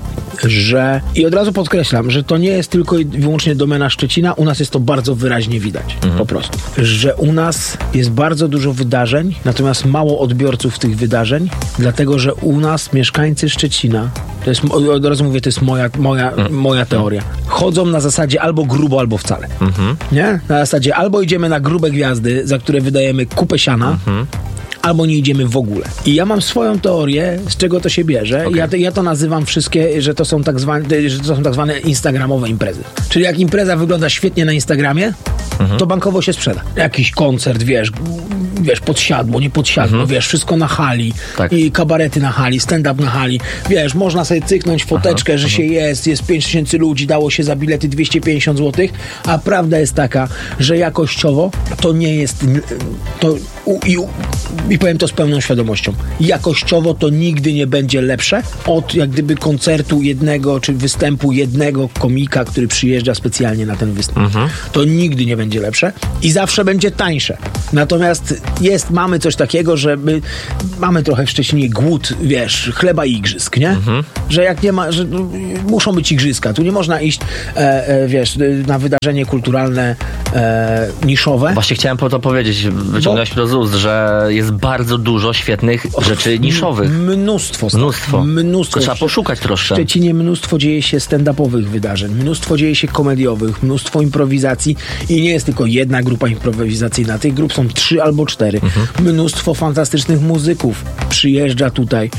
Że i od razu podkreślam, że to nie jest tylko i wyłącznie domena Szczecina, u nas jest to bardzo wyraźnie widać, po prostu. Że u nas jest bardzo dużo wydarzeń, natomiast mało odbiorców tych wydarzeń, dlatego, że u nas mieszkańcy Szczecina, to jest, od razu mówię, to jest moja, moja, moja teoria, chodzą na zasadzie albo grubo, albo wcale. Nie? Na zasadzie albo idziemy na grube gwiazdy, za które wydajemy kupę siana, albo nie idziemy w ogóle. I ja mam swoją teorię, z czego to się bierze. Okay. Ja, to, ja to nazywam wszystkie, że to są tak zwane, że to są tak zwane instagramowe imprezy. Czyli jak impreza wygląda świetnie na Instagramie, to bankowo się sprzeda. Jakiś koncert, wiesz, wiesz, podsiadło, nie podsiadło, wiesz, wszystko na hali, Tak. i kabarety na hali, stand-up na hali, wiesz, można sobie cyknąć foteczkę, że się jest, jest pięć tysięcy ludzi, dało się za bilety dwieście pięćdziesiąt złotych, a prawda jest taka, że jakościowo to nie jest, to u, i, i powiem to z pełną świadomością, jakościowo to nigdy nie będzie lepsze od jak gdyby koncertu jednego, czy występu jednego komika, który przyjeżdża specjalnie na ten występ. To nigdy nie będzie lepsze i zawsze będzie tańsze. Natomiast jest, mamy coś takiego, że my mamy trochę w Szczecinie głód, wiesz, chleba i igrzysk, nie? Że jak nie ma, że no, muszą być igrzyska. Tu nie można iść, e, e, wiesz, na wydarzenie kulturalne e, niszowe. Właśnie chciałem po to powiedzieć, wyciągnąłeś to z ust, że jest bardzo dużo świetnych rzeczy niszowych. Mnóstwo. stary. Mnóstwo. Mnóstwo. To trzeba poszukać W troszkę. Szczecinie mnóstwo dzieje się stand-upowych wydarzeń, mnóstwo dzieje się komediowych, mnóstwo improwizacji i nie jest tylko jedna grupa improwizacyjna. Tych grup są trzy albo cztery. Mhm. Mnóstwo fantastycznych muzyków przyjeżdża tutaj.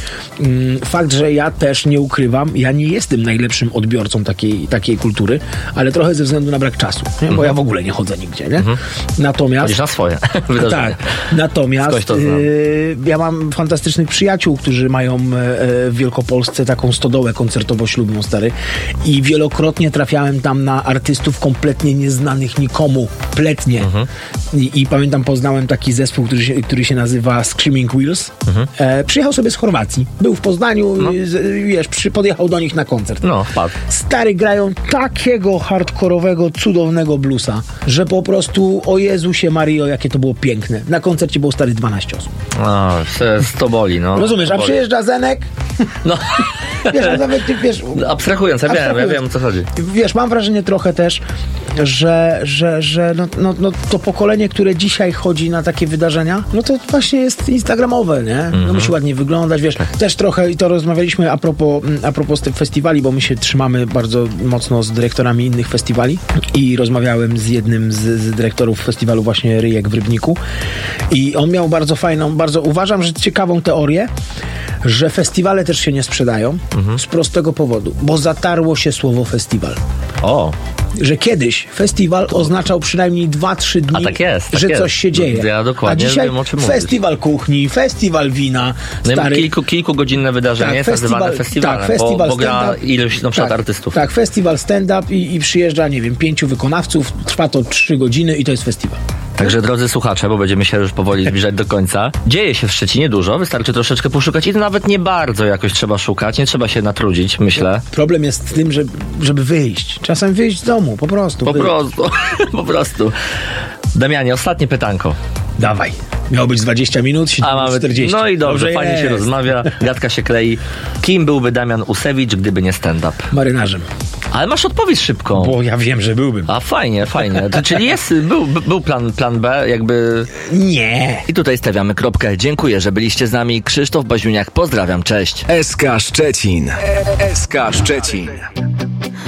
Fakt, że ja też nie ukrywam, ja nie jestem najlepszym odbiorcą takiej, takiej kultury, ale trochę ze względu na brak czasu, nie? Bo Mhm. ja w ogóle nie chodzę nigdzie, nie? Natomiast... Chodzisz na swoje wydarzenia. Tak, natomiast Skądś to znam. y, ja mam fantastycznych przyjaciół, którzy mają e, w Wielkopolsce taką stodołę koncertowo-ślubną, stary, i wielokrotnie trafiałem tam na artystów kompletnie nieznanych nikomu, pletnie. Mhm. I, I pamiętam, poznałem taki zespół, który się, który się nazywa Screaming Wheels. Mhm. E, przyjechał sobie z Chorwacji, był w Poznaniu, z, wiesz, przy, podjechał do nich na koncert. No, wpadł. Stary, grają takiego hardkorowego, cudownego bluesa, że po prostu, o Jezusie Mario, jakie to było piękne. Na koncercie było, stary, dwanaście osób. No, to, to boli, no. Rozumiesz, a boli. przyjeżdża Zenek, No, wiesz, a nawet, ty, wiesz... abstrahując, ja wiem, ja abstrahując. wiem, o co chodzi. Wiesz, mam wrażenie trochę też, że, że, że no, no, no, to pokolenie, które dzisiaj chodzi na takie wydarzenia, no to właśnie jest instagramowe, nie? Mhm. No musi ładnie wyglądać, wiesz, też trochę, i to rozmawialiśmy a propos, a propos tych festiwali, bo my się trzymamy bardzo mocno z dyrektorami innych festiwali i rozmawiałem z jednym z, z dyrektorów festiwalu właśnie Ryjek w Rybniku i on miał bardzo fajną, bardzo uważam, że ciekawą teorię, że festiwale też się nie sprzedają Mhm. z prostego powodu, bo zatarło się słowo festiwal. O, Że kiedyś festiwal oznaczał przynajmniej dwa trzy dni, A tak jest, tak że jest. coś się dzieje. Ja dokładnie A dzisiaj wiem, o czym mówisz. festiwal kuchni, festiwal wina, no stary... kilku, kilkugodzinne wydarzenie jest nazywane festiwalem, tak, festiwal bo, bo gra stand-up. ilość na przykład tak, artystów. Tak, festiwal stand-up i, i przyjeżdża, nie wiem, pięciu wykonawców, trwa to trzy godziny i to jest festiwal. Także drodzy słuchacze, bo będziemy się już powoli zbliżać do końca. Dzieje się w Szczecinie dużo, wystarczy troszeczkę poszukać i to nawet nie bardzo jakoś trzeba szukać, nie trzeba się natrudzić, myślę. Problem jest w tym, że, żeby wyjść. Czasem wyjść z domu, po prostu. Po wyjść. prostu, po prostu. Damianie, ostatnie pytanko. Dawaj. Miało być dwadzieścia minut, A mamy, czterdzieści. no i dobrze, Dobrze fajnie jest. się rozmawia, gadka się klei. Kim byłby Damian Usewicz, gdyby nie stand-up? Marynarzem. Ale masz odpowiedź szybką. Bo ja wiem, że byłbym. A fajnie, fajnie. To, czyli jest, był, był plan, plan B, jakby... Nie. I tutaj stawiamy kropkę. Dziękuję, że byliście z nami. Krzysztof Baziuniak, pozdrawiam, cześć. S K Szczecin. S K Szczecin.